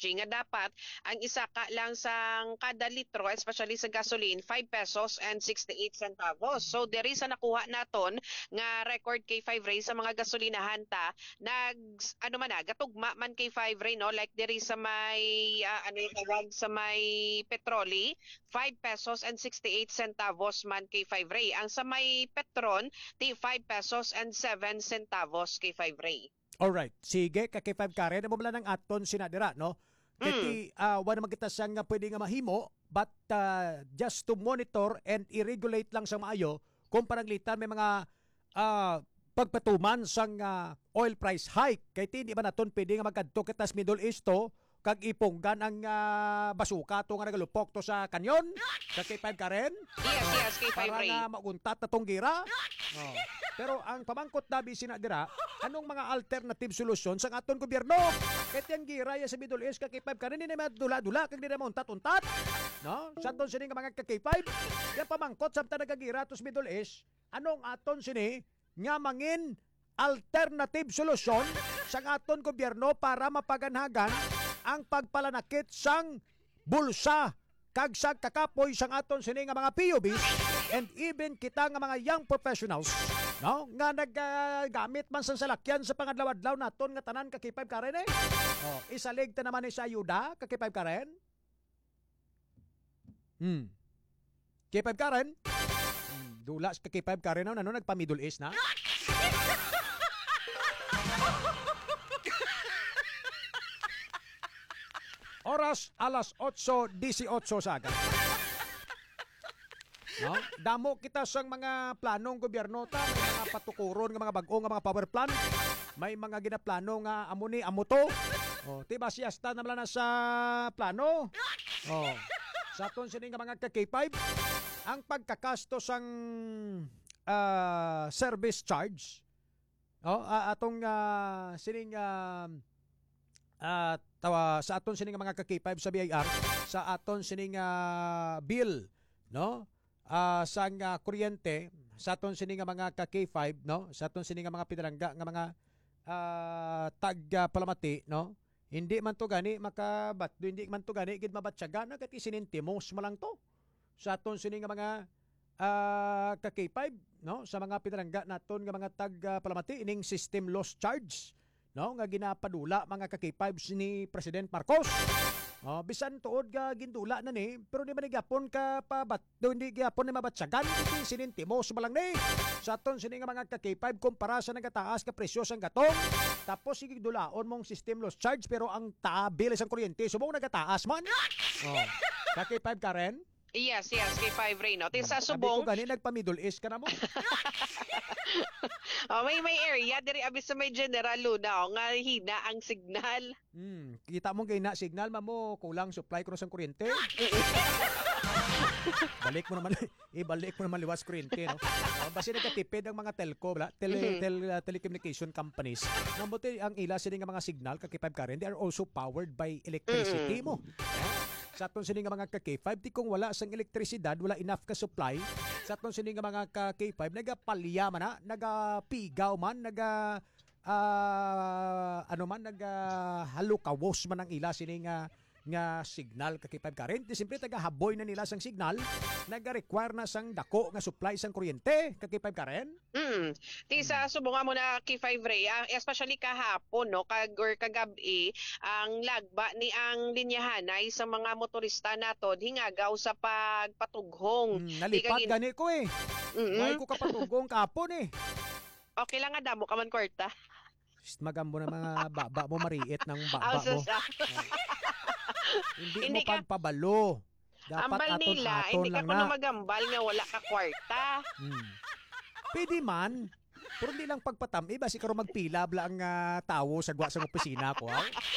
energy nga dapat ang isa ka lang sang kada litro, especially sa gasoline, 5 pesos and 68 centavos. So diri sa nakuha naton nga record kay 5 ray sa mga gasolinahan ta, ano man gatugma man kay 5 ray no, like diri sa may ano yung tawag sa may petroli, 5 pesos and 68 centavos man kay 5 ray. Ang sa may Petron, 5 pesos and 7 centavos kay 5 ray. Alright, sige, kay 5 Karen, mo lang ng aton sinadira, no? Kaya wala naman kita siyang nga pwede nga mahimo, but just to monitor and i-regulate lang sa maayo kung paranglitan may mga pagpatuman sang oil price hike. Kaya hindi ba naton pwede nga magkadto kitas Middle East to, kag ipunggan ang basuka to nga nagalupok to sa kanyon sa kay 5 Karen. Yes, kay 5 para ray. nga maguntat na tong gira. Oh. Pero ang pamangkot dabi sinadira, anong mga alternative solution sa aton gobyerno? Kahit yung gira ya sa Middle East kay 5 Karen, hindi na madula-dula, kag hindi na mauntat-untat. No? Sa aton sini nga mga kay 5, yan pamangkot sa nagagira to sa Middle East, anong aton sini nga mangin alternative solution sa aton gobyerno para mapaganhagan ang pagpalanakit sang bulsa kag sa kakapoy sang aton sini nga mga PUBs and even kita nga mga young professionals, no, nga naggamit man sa salakyan sa pangadlaw-adlaw naton nga tanan kay 5 Karen eh. Oh, isalig ta naman sa ayuda kay 5 Karen. Kay 5 Karen. Dula sa kay 5 Karen na nagpa Middle East na. Oras alas 8:18 saga. No? Damo kita sang mga planong gobyerno ta, may mga patukuron nga mga bag-o nga mga power plant. May mga ginaplano nga amo ni amo to. Oh, tiba siyasta naman na sa plano. Oh. Sa aton sini nga mga K5, ang pagkakasto sang service charge. Oh, atong sining sa aton sining mga K5 sa BIR, sa aton sining bill, no? Sang kuryente, sa aton sining mga K5, no? Sa aton sining mga pinalangga nga mga palamati, no? Hindi man to gani hindi man to gani gid mabatsyagan na ket isinintimos mo lang to. Sa aton sining mga K5, no? Sa mga pinalangga naton nga mga palamati ining system loss charge, no, nga ginapadula mga K5 ni President Marcos. Oh, bisan tuod ga gindula na ni, pero di man gapon ka hindi gapon ni mabatsyagan, iti sinintimos mo lang ni. Sa aton sini nga mga K5 kumpara sa nagataas ka presyo sang gatong, tapos sige dulaon mong system loss charge pero ang tabil sang kuryente subong nagataas man. Oh. K5 Karen? Yes, kay 5 ray no. Sa Sabi subong ko gani nagpa Middle East ka na mo. may area diri abis sa may General Luna nga hina ang signal. Kita mo gay na signal mo kulang supply ko sa kuryente. Ibalik mo naman liwas kuryente, no. Basta nagkatipid ang mga telco, telecommunication companies. Namuti ang ila sini nga mga signal kay 5 Karen, they are also powered by electricity mo. Sa aton sini nga mga K5, di kung wala sang elektrisidad, wala enough ka supply. Sa aton sini nga mga K5, nagapalya man nagapigaw man, halukawos man ang ila sini nga signal kay 5 Karen. Simpre tagahaboy na nila sang signal, naga-require na sang dako nga supply sang kuryente kay 5 Karen. Sa subungan mo na kay 5 ray, especially kahapon no, kagabi, ang lagba ni ang linyahanay sa mga motorista naton hingagaw sa pagpatughong. Nalipat gani ko eh. Why ko kapatughong kahapon eh. Okay lang nga damo ka man kwarta. Magambo na mga baba mo mariit ng baba mo. Hindi mo pagpabalo. Dapat ambal nila, aton hindi ka lang kuno na. magambal nga wala ka kwarta. Pwede man. Pero hindi lang pagpatami. Basi karon magpila bla ang tawo sa opisina ko.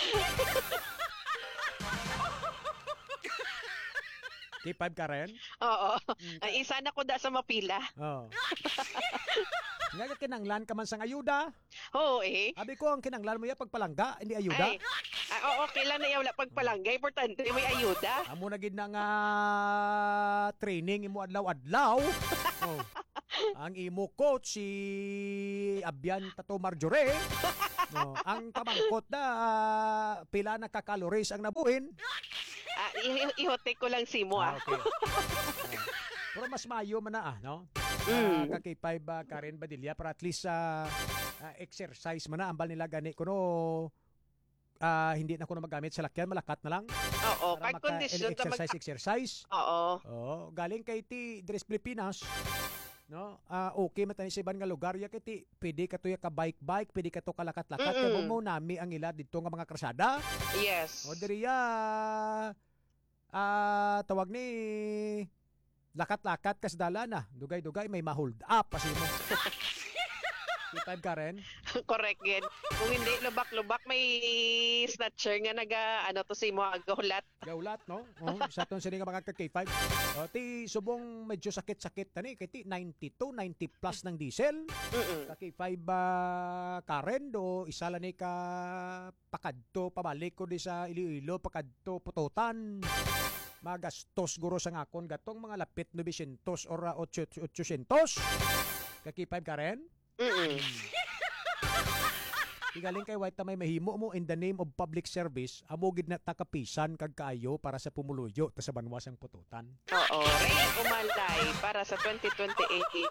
K5 Karen? Oo. Ang isa na ko da sa mapila. Oo. Nga kinanglan ka man sang ayuda. Oo eh. Abi ko ang kinanglan mo ya pagpalangga, hindi ayuda. Okay lang na yaw wala pagpalangga. Importante may ayuda. Amo na gid na nga training imo adlaw-adlaw. Oh. Ang imo coach si Abian Tato Marjorie. No, ang pamangkot na pila na ka-calories ang nabuhin. Ihote ko lang si mo Okay. Pero mas mayo man na no? Kakipay ba Karen Badilla para at least exercise man na ambal nila gani kuno hindi na ko na magamit sa lakyan, malakat na lang. Oo, Para kahit condition na exercise. Oo. Oo, galing kay ti Dres Pilipinas. No? Okay matani sa ibang nga lugar ya kay ti pwede ka to ya ka bike, pwede ka to kalakat-lakat kay mo nami ang ila dito nga mga krasada. Yes. O diriya tawag ni lakat-lakat kas dala na. Dugay-dugay may ma-hold up kasi mo. Kita Karen. Correct yan. Kung hindi, lubak-lubak, may snatcher nga ano to si mo, agahulat. Gaulat, no? Sa itong sini nga mga K5. Ti subong medyo sakit-sakit tani. Kaya ti 92, 90 plus ng diesel. K5 Karen, do isa lang ni ka pakadto, pabalik ko di sa Iloilo, pakadto, pututan. Magastos guro sa ngakon gatong mga lapit 900 or 800. K5 Karen. Igaling kay White tamay mahimo mo in the name of public service amogid na takapisan kag kaayo para sa pumuluyo ta sa banwasang pututan. Oo, Ray Umalay para sa 2028.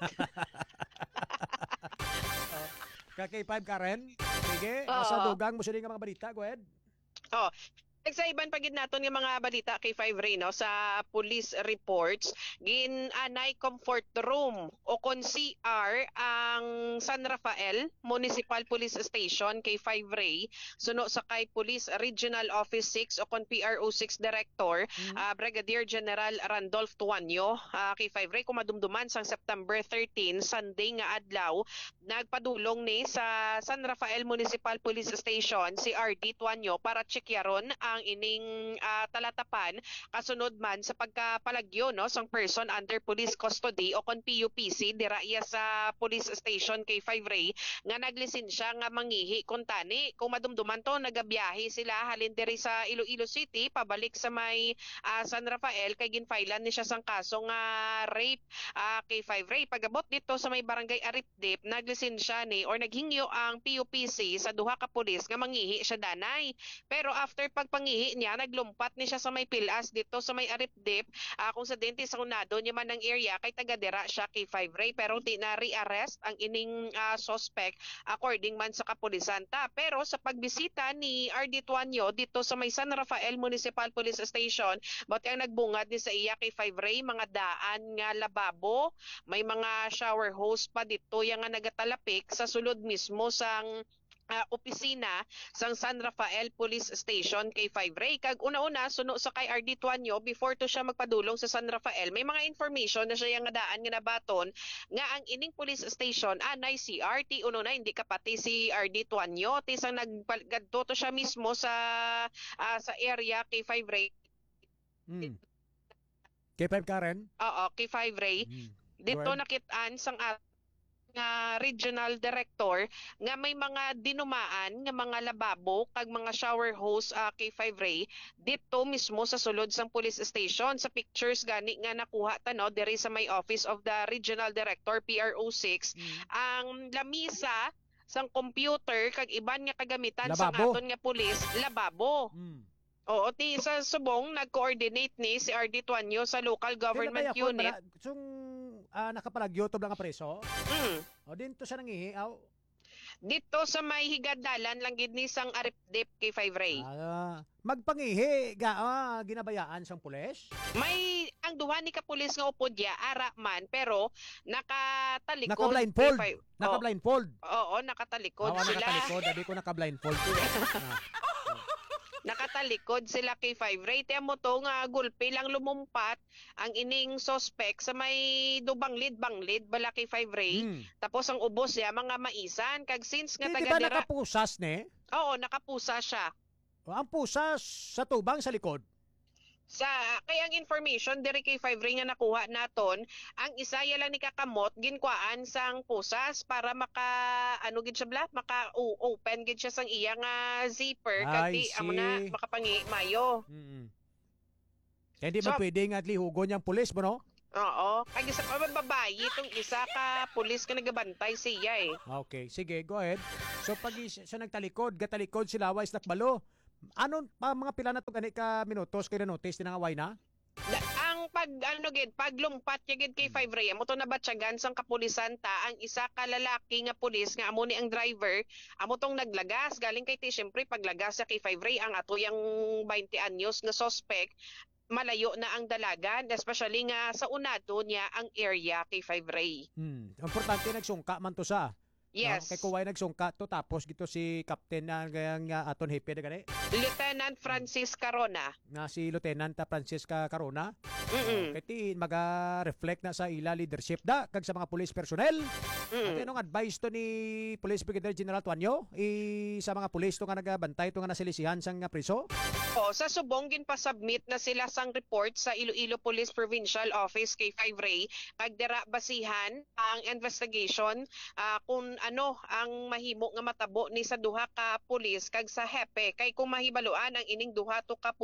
Kay 5 Karen. Sige, Oo. sa dugang mo sa mga balita, go ahead. Oh, sa iban pagid naton nga mga balita kay 5 Ray no sa police reports ginanay comfort room o kon CR ang San Rafael Municipal Police Station kay 5 Ray suno sa kay Police Regional Office 6 o kon PRO6 Director Brigadier General Randolph Tuanyo kay 5 Ray kumadumduman sang September 13 Sunday nga adlaw nagpadulong ni sa San Rafael Municipal Police Station si RD Tuanyo para checkyaron ang ining talatapan kasunod man sa pagkapalagyo no sang person under police custody o kon PUPC dira iya sa police station kay 5 Ray nga naglisensya nga mangihi kun tani kung madumduman to nagabiyahe sila halin diri sa Iloilo City pabalik sa may San Rafael kay ginfilean ni siya sang kaso nga rape kay 5 Ray pagabot dito sa may barangay Aripdip naglisensya ni or naghingyo ang PUPC sa duha ka pulis nga mangihi siya danay pero after pagpangihi niya naglumpat ni siya sa may pilas dito sa may Aripdip kung sa dentist sa unado niya man ang area kay taga-dira siya kay 5 Ray pero di na re-arrest ang ining suspect according man sa kapulisan ta pero sa pagbisita ni RD Tuanyo dito sa may San Rafael Municipal Police Station buti ang nagbungad ni sa iya kay 5 Ray mga daan nga lababo may mga shower hose pa dito yang nga nagatalapik sa sulod mismo sang opisina sang San Rafael Police Station kay 5 Ray kag una-una suno sa kay RD Tuanyo before to siya magpadulong sa San Rafael may mga information na siya nga daan nga nabaton nga ang ining police station anay CRT uno na hindi kapati si RD Tuanyo ti sang naggadto to siya mismo sa area kay 5 Ray Kay 5 Karen. oo kay 5 Ray dito nakitaan sang nga regional director nga may mga dinumaan nga mga lababo kag mga shower hose kay 5 Ray dito mismo sa sulod sang police station sa pictures gani nga nakuha tano diri sa may office of the regional director PRO6 ang lamisa sang computer kag iban nga kagamitan sa aton nga pulis lababo. Oo, ti sa subong nag-coordinate ni si RD Tuanyo sa local government unit. Nakapalagyo to lang nga preso. O dito siya nangihi. Dito sa may higadalan lang gid ni sang Aripdip kay 5 Ray. Magpangihi ginabayaan sang pulis? May ang duha ni ka pulis nga upod ya ara man pero nakatalikod. Naka-blindfold. Naka-blindfold. Oo, nakatalikod sila. Nakatalikod, dabi ko naka-blindfold. Nakatalikod sila kay 5 Ray. Tiyan mo to nga gulpi lang lumumpat ang ining suspect sa may banglid bala kay 5 Ray. Tapos ang ubos niya mga maisan. Kag since nga taga-dira. Di ba nakapusas ne? Oo, nakapusa siya. Ang pusas sa tubang sa likod? Kaya ang information diri kay 5 Ray nga nakuha naton ang isa lang ni kakamot ginkuan sang pusas para gid siya maka open gid siya sang iya nga zipper kadi amo na makapangi mayo. Kaya di mo pwede nga lihugon yung pulis mo no? Oo, kag isa pa babae itong isa ka pulis ka nagabantay siya eh. Okay, sige, go ahead. So pag siya nagtalikod, gatalikod sila wais nakbalo. Ano pa mga pila na to gani ka minutos kay notice tinangaway na? Ang pag ano gid paglumpat ya gid kay 5 Ray mo to nabatyagan sang kapulisan ta ang isa ka lalaki nga pulis nga amo ni ang driver amo tong naglagas galing kay ti syempre paglagas sa kay 5 Ray ang ato yang 20 anyos nga suspect malayo na ang dalagan especially nga sa unado niya ang area kay 5 Ray. Importante nagsungka man to sa. Yes. Kay kuway nagsungka to tapos gito si captain na nga aton hepe na gani. Lieutenant Francis Carona. Na si Lieutenant Francisca Carona. Mm-mm. Kaya maga-reflect na sa ila leadership da kag sa mga police personnel. At anong advice to ni Police Brigadier General Tuanyo sa mga police to nga nagabantay to nga nasilisihan sang priso? Sa Subong ginpa-submit na sila sang report sa Iloilo Police Provincial Office kay 5 Ray kag dira basihan ang investigation kung ano ang mahimo nga matabo ni sa duha ka pulis kag sa hepe kay kung mahibaluan ang ining duha to ka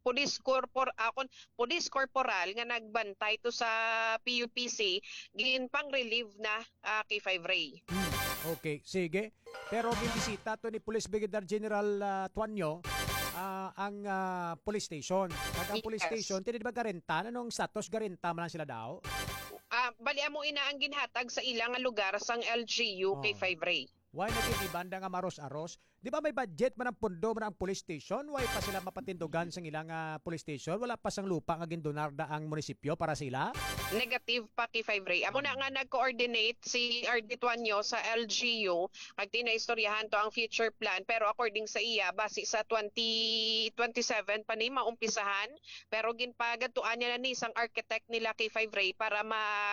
police corporal nga nagbantay to sa PUPC ginpang relieve na kay 5 Ray. Okay, sige. Pero bibisita to ni Police Brigadier General Tuanyo ang police station. Pag ang police Yes. station, tinid ba garenta? Anong status garenta man lang sila daw? Bali mo ina ang ginhatag sa ilang nga lugar sang LGU kay 5 Ray. Why naging nga maros-aros? Di ba may budget man ang pondo man ang police station? Why pa sila mapatindugan sa ilang police station? Wala pa sang lupa nga gindonarda ang munisipyo para sila? Negative pa kay 5 Ray. Amo na nga nag-coordinate si RD Tuanyo sa LGU kag tinaistoryahan to ang future plan pero according sa iya base sa 2027 pa ni maumpisahan pero ginpagatuan niya na ni isang architect nila kay 5 Ray para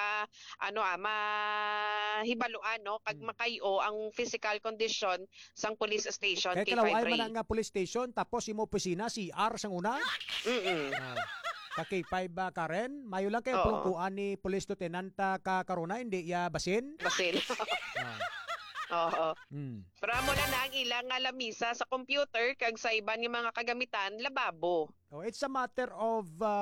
mahibaluan no kag makayo ang physical condition sang police station Kaya kay 5 kalaway Ray. man ang police station tapos imo opisina CR sang una. Mm-mm. Kay 5 Karen, mayo lang kayo Oo. pulungkuan ni Police Lieutenant Karuna, hindi ya basin. Basil. Ah. Oo. Mm. Pero amo na ang ilang nga lamisa sa computer kag sa iban nga mga kagamitan lababo. Oh, it's a matter of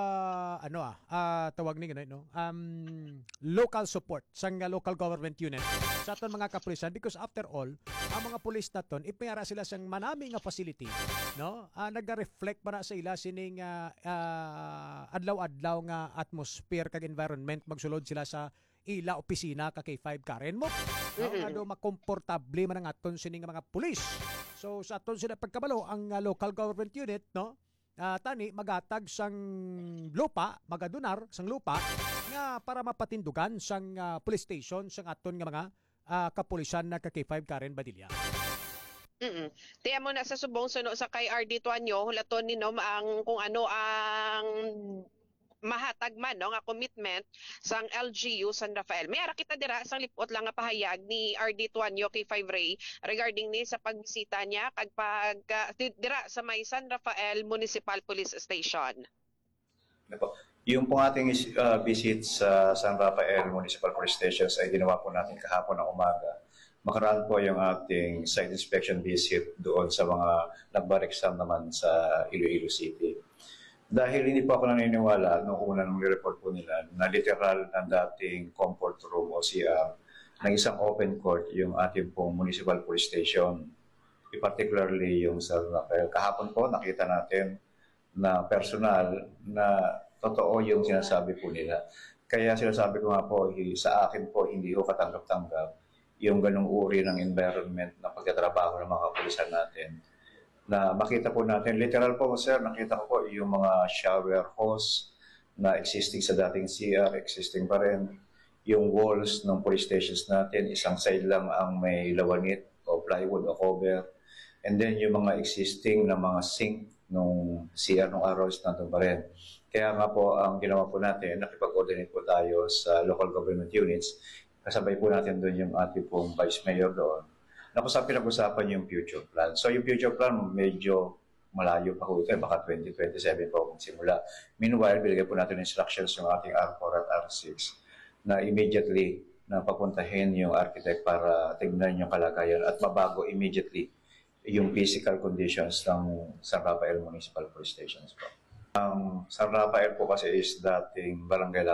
tawag ni ganun, no? Local support sa local government unit sa aton mga kapulisan because after all, ang mga pulis naton ipayara sila sang manami nga facility, no? Naga-reflect para sa ila sining adlaw-adlaw nga atmosphere kag environment magsulod sila sa ila opisina ka kay 5 Karen mo. No? Nga do makomportable man ang aton sining mga pulis. So sa aton sila pagkabalo ang local government unit, no? Tani magatag sang lupa, magadunar sang lupa nga para mapatindugan sang police station sang aton nga mga kapulisan na kay 5 Karen Badilla. Tiyan mo na sa subong suno sa kay RD Tuanyo, hulaton ni Nom ang kung ano ang mahatag man no nga commitment sang LGU San Rafael. May ara kita dira sang lipot lang nga pahayag ni RD Tuanyo kay 5 Ray regarding ni sa pagbisita niya kag dira sa may San Rafael Municipal Police Station. Yung pong ating visit sa San Rafael Municipal Police Stations ay ginawa po natin kahapon ng umaga. Makaraan po yung ating site inspection visit doon sa mga nagbar-exam naman sa Iloilo City. Dahil hindi po ako naniniwala nung una nung report po nila na literal ng dating comfort room o CR ng isang open court yung ating pong municipal police station. Particularly yung sa Rafael. Kahapon po nakita natin na personal na totoo yung sinasabi po nila. Kaya sinasabi ko nga po, sa akin po hindi ko katanggap-tanggap yung ganung uri ng environment na pagtatrabaho ng mga kapulisan natin. Na makita po natin, literal po sir, nakita ko po yung mga shower hose na existing sa dating CR, existing pa rin. Yung walls ng police stations natin, isang side lang ang may lawanit o plywood o cover. And then yung mga existing na mga sink nung CR nung araw is nandun pa rin. Kaya nga po ang ginawa po natin, nakipag-coordinate po tayo sa local government units. Kasabay po natin doon yung ating pong vice mayor doon. Pinag-usapan yung future plan. So yung future plan medyo malayo pa ho ito, baka 2027 po magsimula. Meanwhile, binigay po natin instructions yung ating R4 at R6 na immediately na papuntahin yung architect para tignan yung kalagayan at mabago immediately yung physical conditions ng San Rafael Municipal Police Stations po. Ang San Rafael po kasi is dating barangay lamang po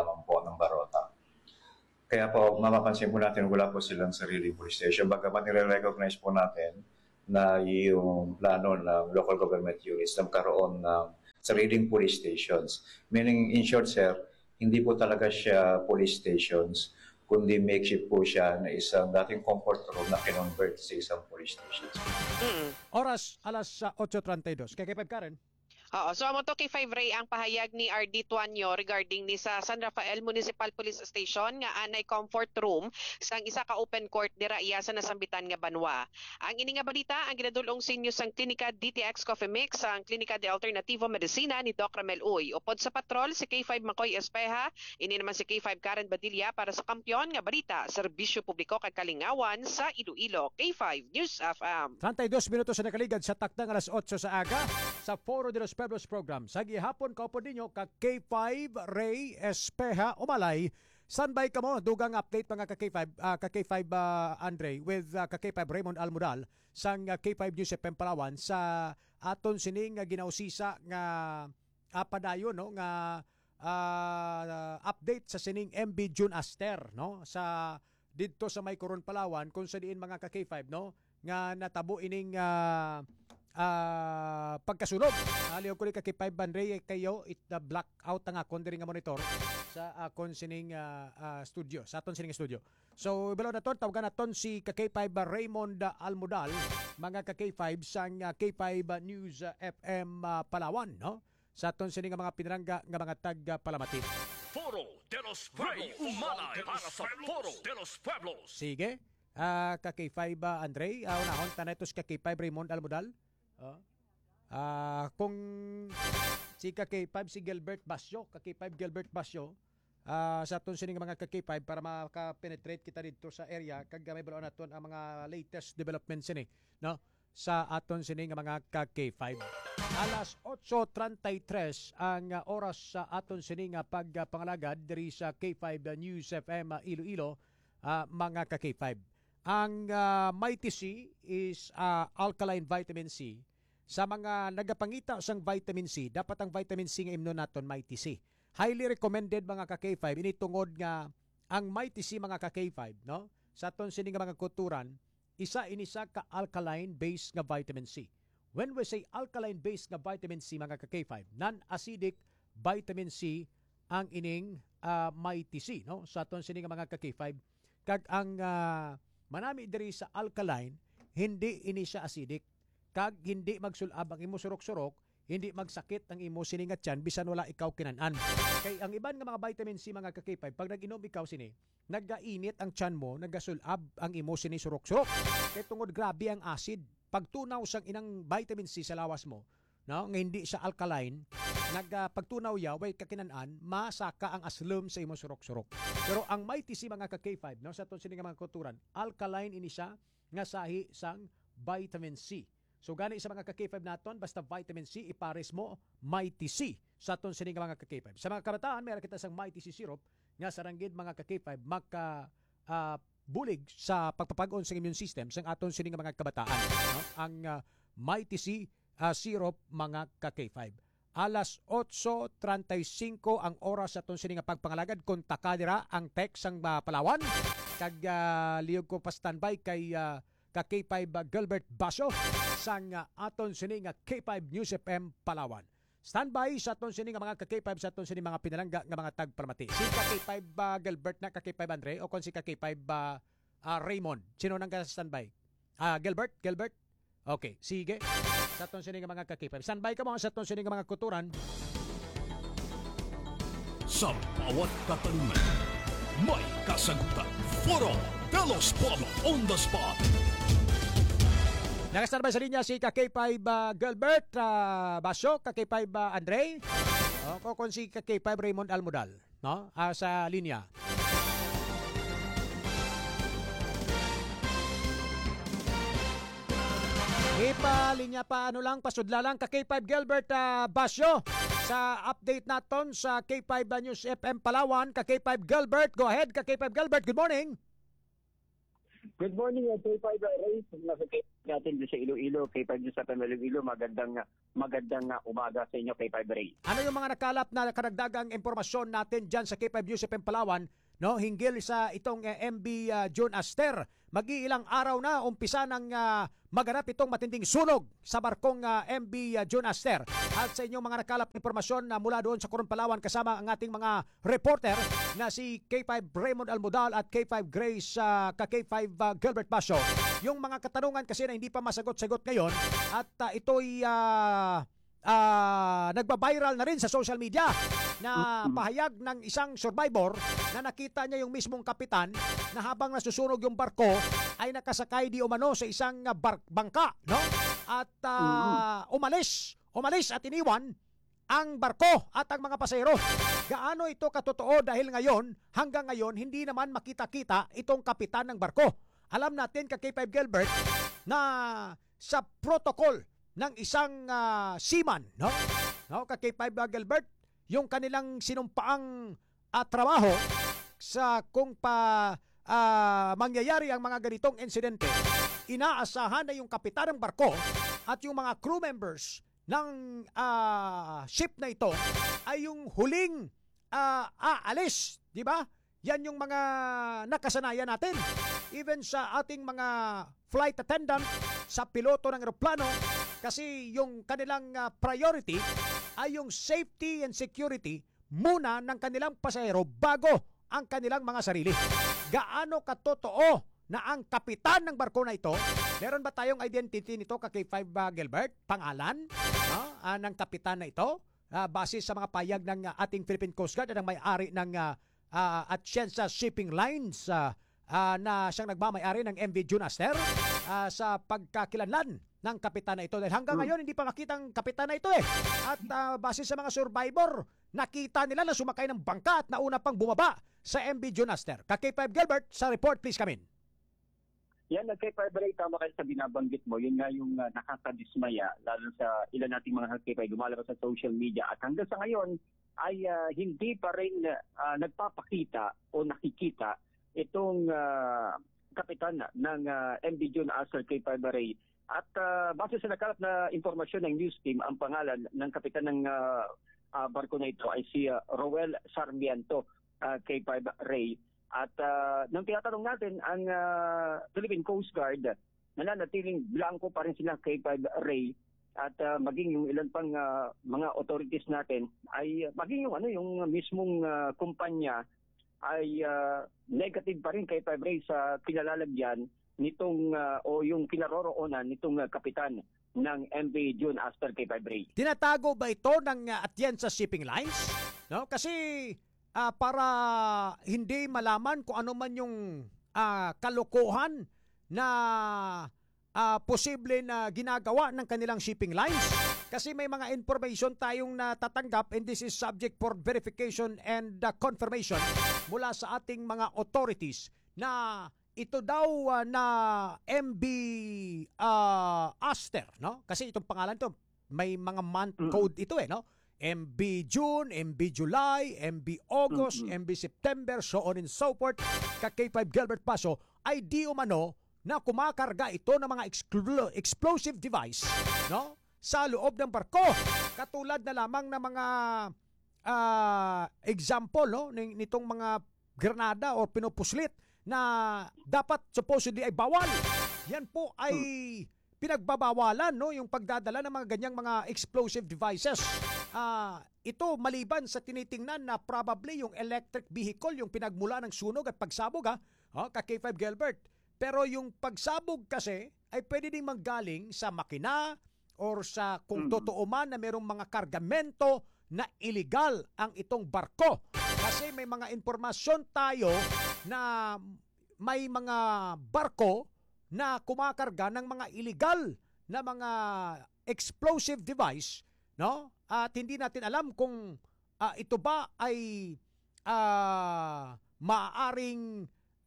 out ng Barota. Kaya po, mapapansin po natin wala po silang sariling police station. Bagamat nire-recognize po natin na yung plano ng local government units na magkaroon ng sariling police stations. Meaning, in short, sir, hindi po talaga siya police stations, kundi makeshift po siya na isang dating comfort room na kinonvert sa isang police station. Oras, alas 8:32. Kay 5 Karen. Oo, so amo to kay 5 Ray ang pahayag ni RD Tuanyo regarding ni sa San Rafael Municipal Police Station nga anay comfort room sang isa ka open court dira iya sa nasambitan nga Banwa. Ang ini nga balita ang ginadulong sinyo sang Klinika DTX Coffee Mix sang Klinika de Alternativo Medicina ni Doc Ramel Uy. Upod sa patrol si K5 Makoy Espeja, ini naman si K5 Karen Badilla para sa kampiyon nga balita, serbisyo publiko kay Kalingawan sa Iloilo. K5 News FM. 32 minutos na nakaligad sa takdang alas 8 sa aga sa Foro de los Pueblos program. Sa gihapon kaupo ninyo ka K5 Ray Espeja Umalay. Standby ka mo, dugang update mga ka K5 Andre with ka K5 Raymond Almudal sang K5 News FM Palawan sa aton sining ginausisa nga padayon no nga update sa sining MB June Aster no sa didto sa may Coron Palawan kung sa diin mga ka K5 no nga natabo ining pagkasulog. Aliw ko ni kakipay Bandre kayo it the blackout nga akong diri nga monitor sa akong sining studio, sa aton sining studio. So below na ton tawagan naton si K5 Raymond Almudal, mga K5 sang K5 News FM Palawan no. Sa aton sining mga pinarangga nga mga tag Palamati. Foro de los Pueblos. Umalay para sa Foro de los Pueblos. Sige. K5 Andre, unahon tanay tos K5 Raymond Almudal. Kung si K5 si Gilbert Basyo, K5 Gilbert Basyo, sa aton sining mga K5 para maka-penetrate kita dito sa area kag may balaw naton ang mga latest developments ini, no? Sa aton sining mga K5. Alas 8:33 ang oras sa aton sining pagpangalagad diri sa K5 News FM Iloilo, mga K5. Ang Mighty C is alkaline vitamin C. Sa mga nagapangita sang vitamin C, dapat ang vitamin C nga imnon naton Mighty C. Highly recommended mga ka-K5 ini tungod nga ang Mighty C mga ka-K5 no sa aton sining mga kulturan isa ka alkaline based nga vitamin C. When we say alkaline based nga vitamin C mga ka-K5, non-acidic vitamin C ang ining Mighty C no sa aton sining mga ka-K5 kag ang manami diri sa alkaline hindi ini siya acidic kag hindi magsulab ang imo surok-surok, hindi magsakit ang imo sini nga tiyan bisan wala ikaw kinanan. Kay ang iban nga mga vitamin C mga ka-K5 pag nag-inom ikaw sini, nagainit ang tiyan mo, nagasulab ang imo sini surok-surok. Kay tungod grabe ang acid, pagtunaw sang inang vitamin C sa lawas mo, no, nga hindi siya alkaline, pagtunaw ya way kakinanan, masaka ang aslum sa imo surok-surok. Pero ang Mighty C mga ka-K5 no sa ton sini nga mga kulturan, alkaline ini siya nga sahi sang vitamin C. So gani sa mga ka-K5 naton, basta vitamin C, ipares mo Mighty C sa aton sining mga ka-K5. Sa mga kabataan, meron kita sang Mighty C syrup nga saranggid mga ka-K5 bulig sa pagpapag-on sa immune system sa aton sining mga kabataan. No? Ang Mighty C syrup mga ka-K5. Alas 8:35 ang oras sa aton sining pagpangalagad. Kontak dira ang text sang Palawan. Kag liyog ko pa standby kay K5 Gilbert Basyo sang aton sining K5 News FM Palawan. Standby sa aton sining mga K5 sa aton sining mga pinalangga nga mga tagpalamati. Si K5 Gilbert na K5 Andre o kon si K5 Raymond. Sino nang standby? Gilbert? Okay, sige. Sa aton sining mga K5. Standby ka mo sa aton sining mga kuturan. Sa bawat katanungan, may kasagutan. Foro de los Pueblos on the spot. Nakastandby sa linya si K5 Gilbert Basyo, K5 Andre, o kung si K5 Raymond Almudal, no? Sa linya. Linya pa pasudla lang K5 Gilbert Basyo sa update naton sa K5 News FM Palawan. K5 Gilbert, go ahead K5 Gilbert, good morning. Good morning, K5 Ray. natin doon sa Iloilo, K5 News sa Iloilo. Magandang umaga sa inyo, K5 Ray. Ano yung mga nakalap na karagdagang impormasyon natin dyan sa K5 News FM Palawan, no, hinggil sa itong MV June Aster? Mag-iilang araw na umpisa ng maganap itong matinding sunog sa barkong MV June Aster. At sa inyong mga nakalap na impormasyon mula doon sa Coron, Palawan, kasama ang ating mga reporter na si K5 Raymond Almodal at K5 Grace K5 Gilbert Basio. Yung mga katanungan kasi na hindi pa masagot-sagot ngayon at ito'y nagba-viral na rin sa social media na pahayag ng isang survivor na nakita niya yung mismong kapitan na habang nasusunog yung barko ay nakasakay di umano sa isang bangka, no? At umalis at iniwan ang barko at ang mga pasahero. Gaano ito katotoo dahil hanggang ngayon hindi naman makita-kita itong kapitan ng barko. Alam natin ka K5 Gilbert na sa protocol ng isang seaman, no? Ka K5 Gilbert, yung kanilang sinumpaang trabaho sa kung mangyayari ang mga ganitong insidente, inaasahan na yung kapitan ng barko at yung mga crew members ng ship na ito ay yung huling aalis, di ba? Yan yung mga nakasanayan natin. Even sa ating mga flight attendant, sa piloto ng eroplano, kasi yung kanilang priority ay yung safety and security muna ng kanilang pasahero bago ang kanilang mga sarili. Gaano katotoo na ang kapitan ng barko na ito, meron ba tayong identity nito K5 Gilbert? Pangalan ng kapitan na ito? Base sa mga payag ng ating Philippine Coast Guard at ang may-ari ng Atienza Shipping Lines na siyang nagmamay-ari ng MV June Aster sa pagkakilanlan ng kapitan na ito. Dahil hanggang ngayon hindi pa makita ang kapitan na ito At base sa mga survivor, nakita nila na sumakay ng bangka at nauna pang bumaba sa MV June Aster. K5 Gilbert, sa report, please come in. Yan, K5 Ray, tama kayo sa binabanggit mo. Yun nga yung nakakadismaya, lalo sa ilan nating mga K5 lumalabas sa social media. At hanggang sa ngayon ay hindi pa rin nagpapakita o nakikita itong kapitan ng MV June Aster, K5 Ray. At base sa nakalap na informasyon ng news team, ang pangalan ng kapitan ng barko na ito ay si Roel Sarmiento, K5 Ray. At nang tinatanong natin ang Philippine Coast Guard, nananatiling blanco pa rin sila K5 Ray. At maging yung ilan pang mga authorities natin ay maging yung mismong kumpanya ay negative pa rin K5 Ray sa pinalalagyan nitong o yung kinaroroonan nitong kapitan ng MV June Aster, K5 Ray. Tinatago ba ito ng Atienza Shipping Lines? No? Kasi para hindi malaman kung ano man yung kalokohan na posible na ginagawa ng kanilang shipping lines. Kasi may mga information tayong natatanggap and this is subject for verification and confirmation mula sa ating mga authorities na ito daw na MV Aster, no? Kasi itong pangalan to, may mga month code ito no? MV June, MV July, MV August, MV September, so on and so forth. K5 Gilbert Basio ay di umano na kumakarga ito ng mga explosive device, no? Sa loob ng barko. Katulad na lamang ng mga example, no? Nitong mga granada o pinupuslit na dapat supposedly ay bawal. Yan po ay pinagbabawalan, no? Yung pagdadala ng mga ganyang mga explosive devices. Ito maliban sa tinitingnan na probably yung electric vehicle yung pinagmula ng sunog at pagsabog K5 Gilbert. Pero yung pagsabog kasi ay pwede ding manggaling sa makina or sa kung totoo man na merong mga kargamento na illegal ang itong barko. Kasi may mga impormasyon tayo na may mga barko na kumakarga ng mga illegal na mga explosive device, no? At hindi natin alam kung ito ba ay maaaring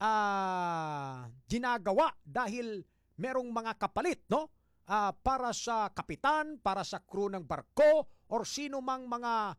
ginagawa dahil merong mga kapalit, no? Para sa kapitan, para sa crew ng barko, or sino mang mga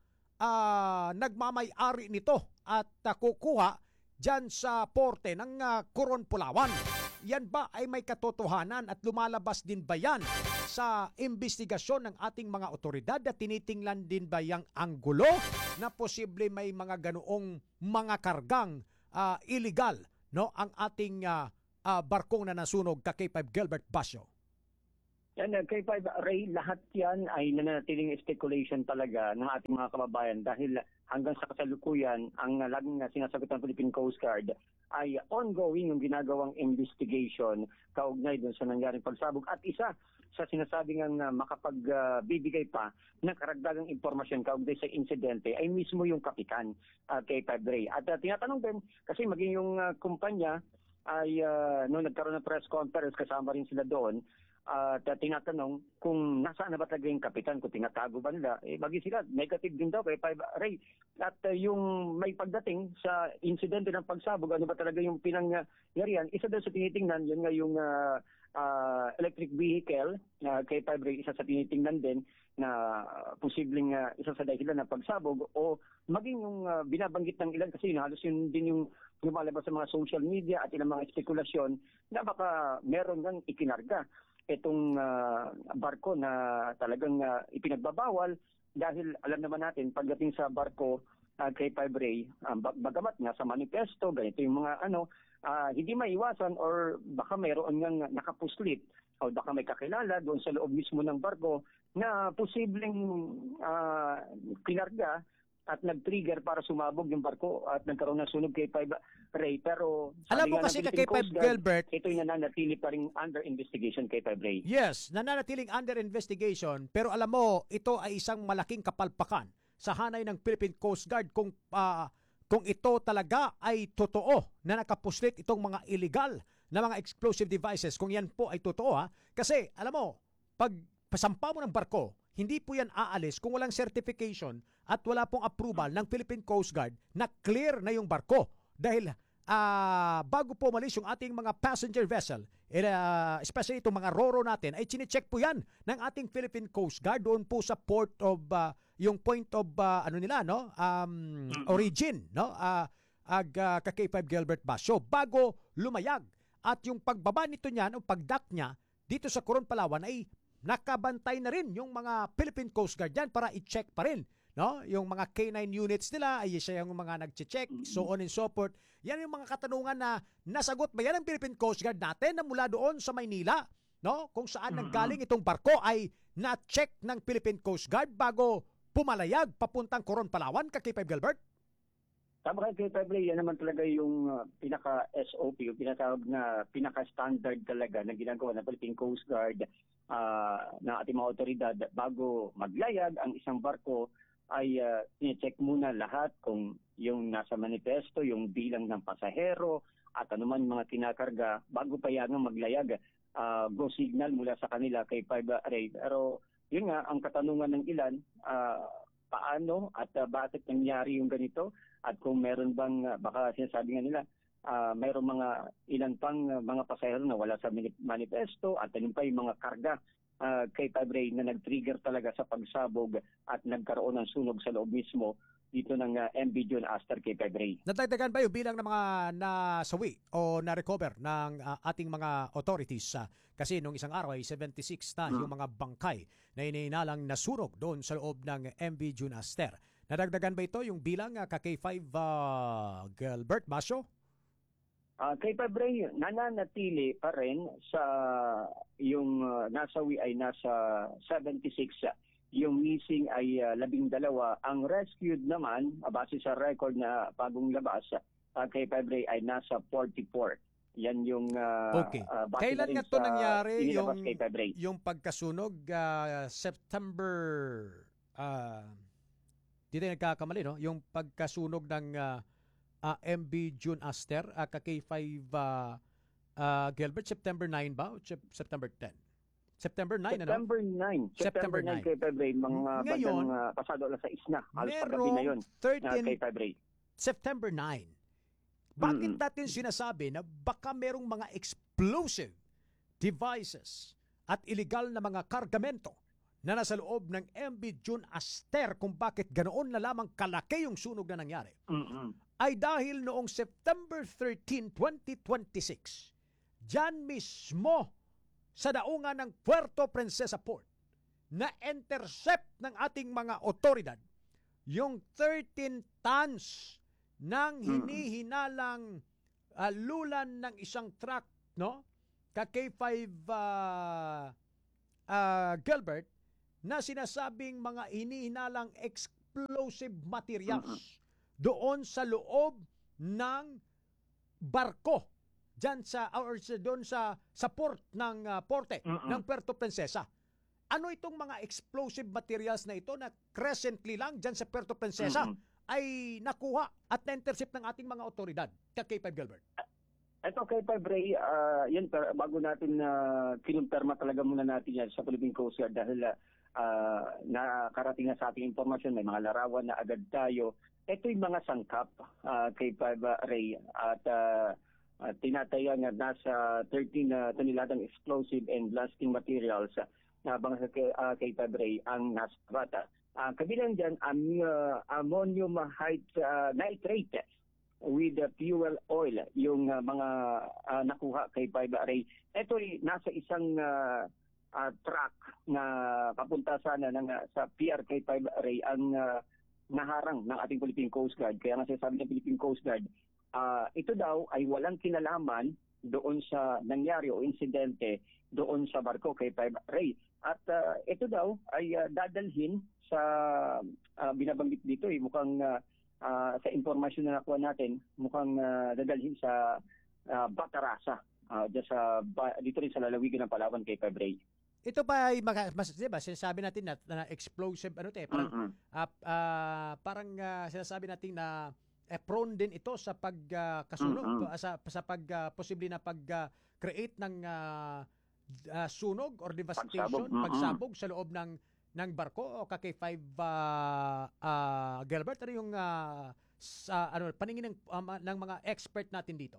nagmamay-ari nito at kukuha dyan sa porte ng Coron, Palawan. yan ba ay may katotohanan at lumalabas din ba yan sa investigasyon ng ating mga otoridad at tinitingnan din ba yung anggulo na posible may mga ganoong mga kargang illegal, no, ang ating barkong na nasunog kay 5 Gilbert Basyo? Yan, K5 Ray, lahat yan ay nananatiling speculation talaga ng ating mga kababayan dahil hanggang sa kasalukuyan, ang laging sinasagot ng Philippine Coast Guard ay ongoing yung ginagawang investigation kaugnay dun sa nangyaring pagsabog. At isa sa sinasabi ng makapagbibigay pa ng karagdagang impormasyon kaugnay sa insidente ay mismo yung kapitan, K5 Ray. At tinatanong din, kasi maging yung kumpanya ay noong nagkaroon ng press conference, kasama rin sila doon, at tinatanong kung nasaan na ba talaga yung kapitan, kung tinatago ba nila. Bagi sila, negative din daw kay 5 Ray. At yung may pagdating sa insidente ng pagsabog, ano ba talaga yung pinangyarihan, isa daw sa tinitingnan, yun nga yung electric vehicle, kay 5 Ray, isa sa tinitingnan din na posibleng isa sa dahilan ng pagsabog o maging yung binabanggit ng ilan kasi halos yun din yung lumalabas sa mga social media at ilang mga spekulasyon na baka meron nang ikinarga itong barko na talagang ipinagbabawal dahil alam naman natin pagdating sa barko kay 5 Ray, bagamat nga sa manifesto, ganito yung mga hindi maiwasan or baka mayroon ngang nakapuslit o baka may kakilala doon sa loob mismo ng barko na posibleng kinarga at nag-trigger para sumabog yung barko at nagkaroon ng sunog kay 5 Ray. Pero alam mo kasi kay 5 Gilbert, ito'y nananatili pa rin under investigation kay 5 Ray. Yes, nananatiling under investigation, pero alam mo, ito ay isang malaking kapalpakan sa hanay ng Philippine Coast Guard kung ito talaga ay totoo na nakapuslit itong mga illegal na mga explosive devices, kung yan po ay totoo Kasi alam mo, pag pasampa mo ng barko, hindi po yan aalis kung walang certification at wala pong approval ng Philippine Coast Guard na clear na yung barko. Dahil bago po umalis yung ating mga passenger vessel, especially itong mga roro natin, ay chinecheck po yan ng ating Philippine Coast Guard doon po sa port of, yung point of, origin, no? Kay 5 Gilbert Basyo, bago lumayag. At yung pagbaba nito niyan, o pagdak niya, dito sa Coron, Palawan, ay nakabantay na rin yung mga Philippine Coast Guard yan para i-check pa rin, no? Yung mga K9 units nila ay siya yung mga nag-check, so on and so forth. Yan yung mga katanungan na nasagot ba yan ng Philippine Coast Guard natin na mula doon sa Maynila, no? Kung saan nanggaling itong barko ay na-check ng Philippine Coast Guard bago pumalayag papuntang Coron, Palawan, kay 5 Gilbert? Tama kay 5 Ray, yan naman talaga yung pinaka-SOP, yung pinatawag na pinaka-standard talaga na ginagawa ng Philippine Coast Guard ng ating mga otoridad bago maglayag ang isang barko ay i-check muna lahat kung yung nasa manifesto, yung bilang ng pasahero at anuman mga kinakarga bago pa yan maglayag. Go signal mula sa kanila kay 5 Ray. Pero yun nga, ang katanungan ng ilan, paano at bakit nangyari yung ganito at kung meron bang, baka sinasabi nga nila, mayroong mga ilan pang mga pasahero na wala sa manifesto at ano pa yung mga karga kay 5 Ray na nag-trigger talaga sa pagsabog at nagkaroon ng sunog sa loob mismo dito ng MV John Astor kay 5 Ray. Nadagdagan ba yung bilang ng mga nasawi o na-recover ng ating mga authorities? Kasi nung isang araw ay 76 na yung mga bangkay na ininalang nasunog doon sa loob ng MV John Astor. Nadagdagan ba ito yung bilang kay 5 Gilbert Basyo? Kay 5 Ray, nananatili pa rin sa yung nasawi ay nasa 76. Yung missing ay 12. Ang rescued naman, base sa record na bagong labas, kay 5 Ray ay nasa 44. Yan yung okay. Kailan nga ito nangyari yung pagkasunog? September, di tayo nagkakamali, no? Yung pagkasunog ng MV June Aster kay 5 Gilbert, September 9 ba o September 10? September 9, September 9. September 9 kay 5 Ray, mga ngayon, pasado alas 6 na. Paggabi na yun, 13 kay 5 Ray. September 9. Bakit natin sinasabi na baka merong mga explosive devices at illegal na mga kargamento na nasa loob ng MV June Aster kung bakit ganoon na lamang kalaki yung sunog na nangyari? Ay dahil noong September 13, 2026, Diyan mismo sa daungan ng Puerto Princesa Port na intercept ng ating mga otoridad yung 13 tons ng hinihinalang lulan ng isang truck, no? Ka K5 Gilbert, na sinasabing mga hinihinalang explosive materials doon sa loob ng barko diyan doon sa port ng porte ng Puerto Princesa. Ano itong mga explosive materials na ito na recently lang diyan sa Puerto Princesa ay nakuha at na-intercept ng ating mga otoridad, K5 Gilbert? Ito kay Ray, yan, bago natin kinumpirma talaga muna natin yan sa Philippine Coast Guard dahil nakarating na sa ating informasyon, may mga larawan na agad tayo. Ito yung mga sangkap kay Ray at tinataya nga nasa 13 toneladang explosive and blasting materials habang kay Ray ang nasa bata. Kabilang dyan, ammonium nitrate with fuel oil, yung mga nakuha kay Ray. Ito ay nasa isang truck na papunta sana sa pier kay Ray ang naharang ng ating Philippine Coast Guard. Kaya nga sabi ng Philippine Coast Guard, ito daw ay walang kinalaman doon sa nangyari o insidente doon sa barko kay Ray. At ito daw ay dadalhin sa binabanggit dito, mukhang sa informasyon na nakuha natin, mukhang dadalhin sa Batarasa, dito rin sa lalawigan ng Palawan kay Ray. Ito pa ay diba, sinasabi natin na explosive parang parang sinasabi natin na prone din ito sa pagkasunog, sa posible na pag-create ng sunog or devastation, pagsabog sa loob ng barko o K5 Gilbert. Ano yung paningin ng mga expert natin dito?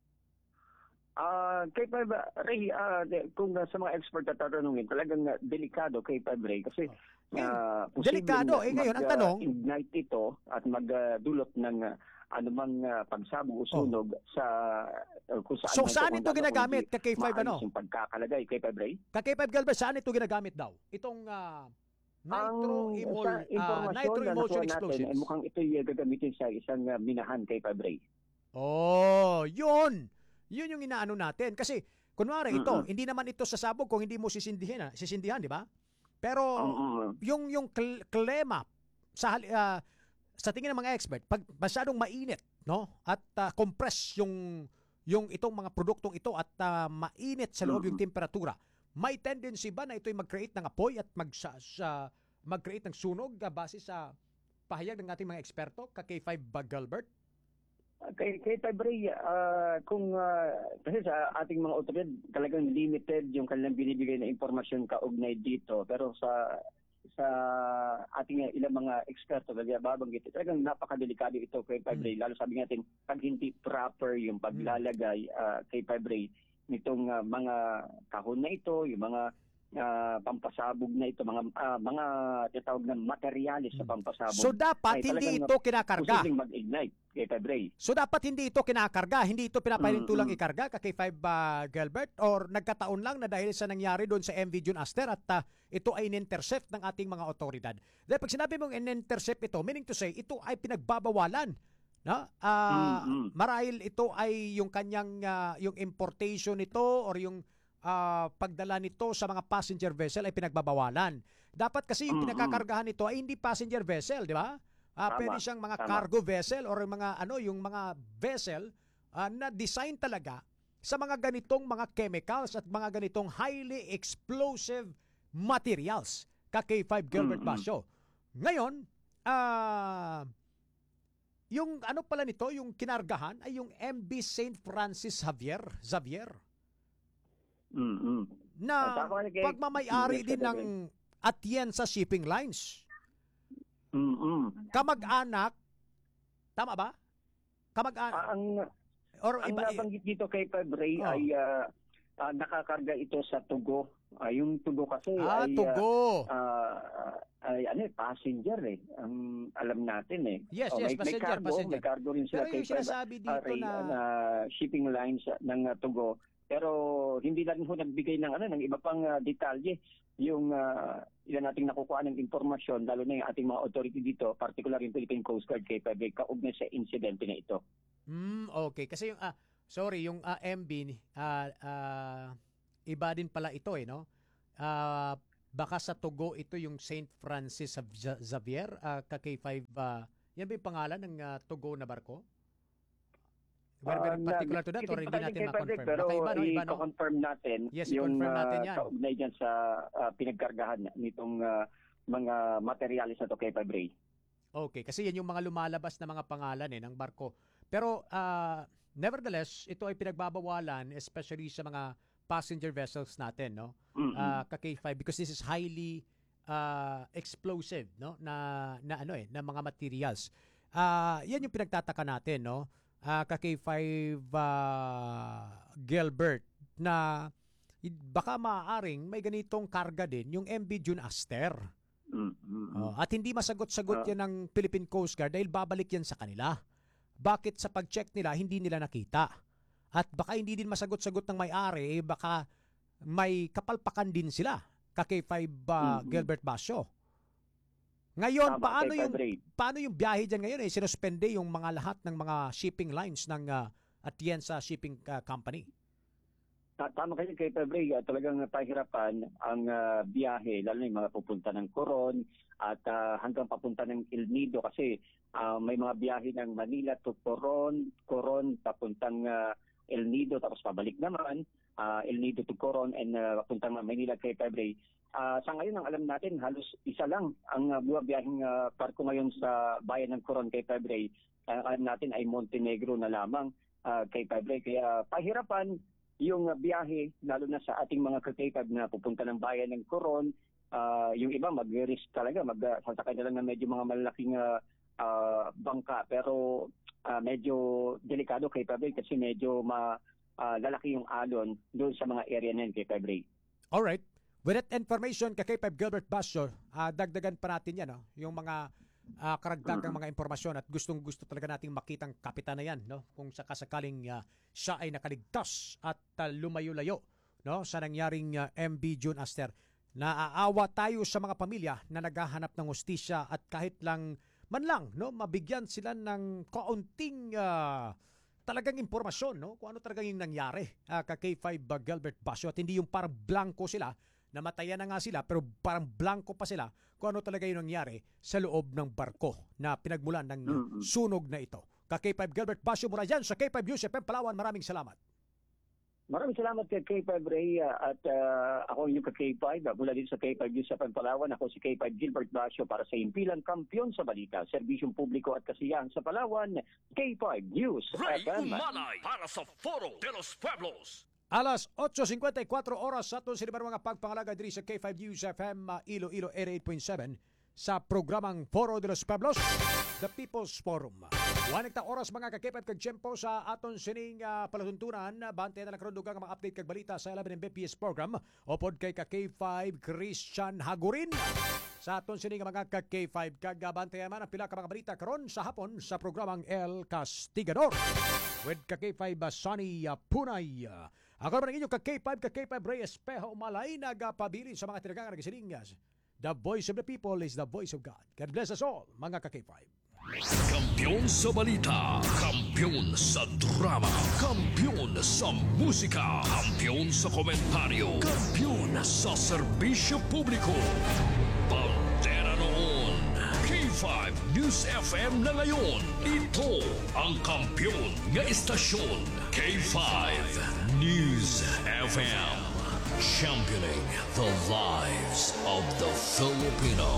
Kay Ray, kung sa mga expert na tatanungin, talagang delikado kay Ray kasi delikado. Ngayon, ang tanong, ignite ito at magdulot ng anumang pagsabog o sunog sa kung saan. So saan ito ginagamit ka K5 yung pagkakalagay kay Ray? Ka K5 Gilbert, saan ito ginagamit daw? Itong nitro emulsion explosives. Natin, mukhang ito yung gagamitin sa isang minahan kay Ray. Oh, yun yung inaano natin. Kasi, kunwari ito, hindi naman ito sasabog kung hindi mo sisindihan, di ba? Pero, yung klema, sa tingin ng mga expert, pag masyadong mainit, no? At compress yung itong mga produktong ito at mainit sa loob yung temperatura, may tendency ba na ito'y mag-create ng apoy at mag-create ng sunog base sa pahayag ng ating mga eksperto, K5 Gilbert? Kay Ray, kasi sa ating mga otoridad, talagang limited yung kanilang binibigay na impormasyon kaugnay dito. Pero sa ating ilang mga eksperto, babanggit, talagang napakadelikado ito kay Ray. Lalo sabi natin, pag hindi proper yung paglalagay kay Ray nitong mga kahon na ito, yung mga pampasabog na ito, mga tinatawag na materyales sa pampasabog. So dapat hindi ito kinakarga. Posibleng mag-ignite kay Ray. So dapat hindi ito kinakarga, hindi ito pinapahintulang ikarga kay 5 Gilbert, or nagkataon lang na dahil sa nangyari doon sa MV June Aster at ito ay in-intercept ng ating mga otoridad. Dahil pag sinabi mong in-intercept ito, meaning to say, ito ay pinagbabawalan. No? Marahil ito ay yung kanyang yung importation nito or yung pagdala nito sa mga passenger vessel ay pinagbabawalan. Dapat kasi yung pinakakargahan nito ay hindi passenger vessel, di ba? Pwede siyang mga cargo vessel or yung mga vessel na design talaga sa mga ganitong mga chemicals at mga ganitong highly explosive materials. K5 Gilbert Basio. Ngayon, yung pala nito, yung kinargahan ay yung MV St. Francis Xavier. Na pagmamayari din ng Atienza Shipping Lines. Kamag-anak, tama ba? Kamag-anak. Ang nabanggit dito kay Ray ay nakakarga ito sa Tugo. Yung Tugo kasi ay Tugo. Passenger alam natin Yes, passenger. May cargo rin sila. Pero yung sinasabi dito na shipping lines ng Tugo Pero hindi na rin ho nagbigay ng iba pang detalye yung ilan nating nakukuha ng impormasyon, lalo na yung ating mga authority dito, particular yung Philippine Coast Guard, K5, kaugnay sa insidente na ito. Okay. Kasi yung, yung MB, iba din pala ito no? Baka sa Togo ito yung St. Francis Xavier, ka-K5, yan ba yung pangalan ng Togo na barko? Very particular to that or hindi natin ma-confirm? Pero iba, no? i-confirm natin Yes, yung i-confirm natin yan. kaugnay dyan sa pinagkargahan nitong mga materialis na to kay Ray. Okay, kasi yan yung mga lumalabas na mga pangalan ng barko. Pero nevertheless, ito ay pinagbabawalan especially sa mga passenger vessels natin, no? Ka-K5 because this is highly explosive, no? Na mga materials. Yan yung pinagtataka natin, no? Ka-K5 Gilbert na baka maaaring may ganitong karga din yung MV June Aster. At hindi masagot-sagot yan ng Philippine Coast Guard dahil babalik yan sa kanila. Bakit sa pag-check nila hindi nila nakita? At baka hindi din masagot-sagot ng may-ari, baka may kapalpakan din sila ka-K5 Gilbert Basio. Ngayon, paano yung biyahe dyan ngayon? Sinuspende yung mga lahat ng mga shipping lines ng Atienza Shipping Company. Tama kayo kay Ray, talagang pahirapan ang biyahe, lalo na yung mga pupunta ng Coron at hanggang papunta ng El Nido kasi may mga biyahe ng Manila to Coron papuntang El Nido tapos pabalik naman, El Nido to Coron and papuntang Manila kay Ray. Sa ngayon, ang alam natin, halos isa lang ang biyaheng barko ngayon sa bayan ng Coron kay Ray. Alam natin ay Montenegro na lamang kay Ray. Kaya pahirapan yung biyahe, lalo na sa ating mga K5 na pupunta ng bayan ng Coron. Yung iba mag-risk talaga, sasakay na lang ng medyo mga malalaking bangka. Pero medyo delikado kay Ray kasi medyo lalaki yung alon doon sa mga area na yun kay Ray. Alright. With that information, K5 Gilbert Basio, dagdagan pa natin yan, no? Yung mga karagdagang mga impormasyon at gustong-gusto talaga nating makitang kapitan na yan, no? Kung sakasakaling siya ay nakaligtas at lumayo-layo, no? Sa nangyaring MV June Aster. Naaawa tayo sa mga pamilya na naghahanap ng hustisya at kahit lang man lang, no? Mabigyan sila ng kaunting talagang impormasyon, no? Kung ano talagang yung nangyari K5 Gilbert Basio at hindi yung parang blanco sila. Namatayan na nga sila pero parang blanco pa sila kung ano talaga yung nangyari sa loob ng barko na pinagmulan ng sunog na ito. K5 Gilbert Basio mula dyan sa K5 News FM Palawan. Maraming salamat. Maraming salamat kay K5 Ray at ako yung K5 mula din sa K5 News FM Palawan. Ako si K5 Gilbert Basio para sa impilang kampiyon sa balita, serbisyong publiko at kasiyahan sa Palawan, K5 News FM. Umanay para sa Foro de los Pueblos. Alas 8:54 oras sa itong sinibar mga pagpangalaga diri sa K5 News FM Iloilo 88.7 sa programang Foro de los Pueblos, The People's Forum. Wanig ta oras mga kakipad kag tiyempo sa aton sining palatuntunan. Bantayan na lang karon dugang mga update kag balita sa 11 BPS program upod kay K5 Christian Hagurin. Sa aton sining mga K5 kag bantayan man ang pila ka mga balita karon sa hapon sa programang El Castigador with K5 Sunny Punay. Ako naman ang inyong K5 Ray Espejo Umalay nagapabili sa mga tinagang nagsilingas. The voice of the people is the voice of God. God bless us all, mga K5. Kampiyon sa balita, kampiyon sa drama, kampiyon sa musika, kampiyon sa komentaryo, kampiyon sa serbisyo publiko. Pantera noon, K5 News FM na ngayon. Ito ang kampiyon nga istasyon, K5 News FM. Championing the lives of the Filipino.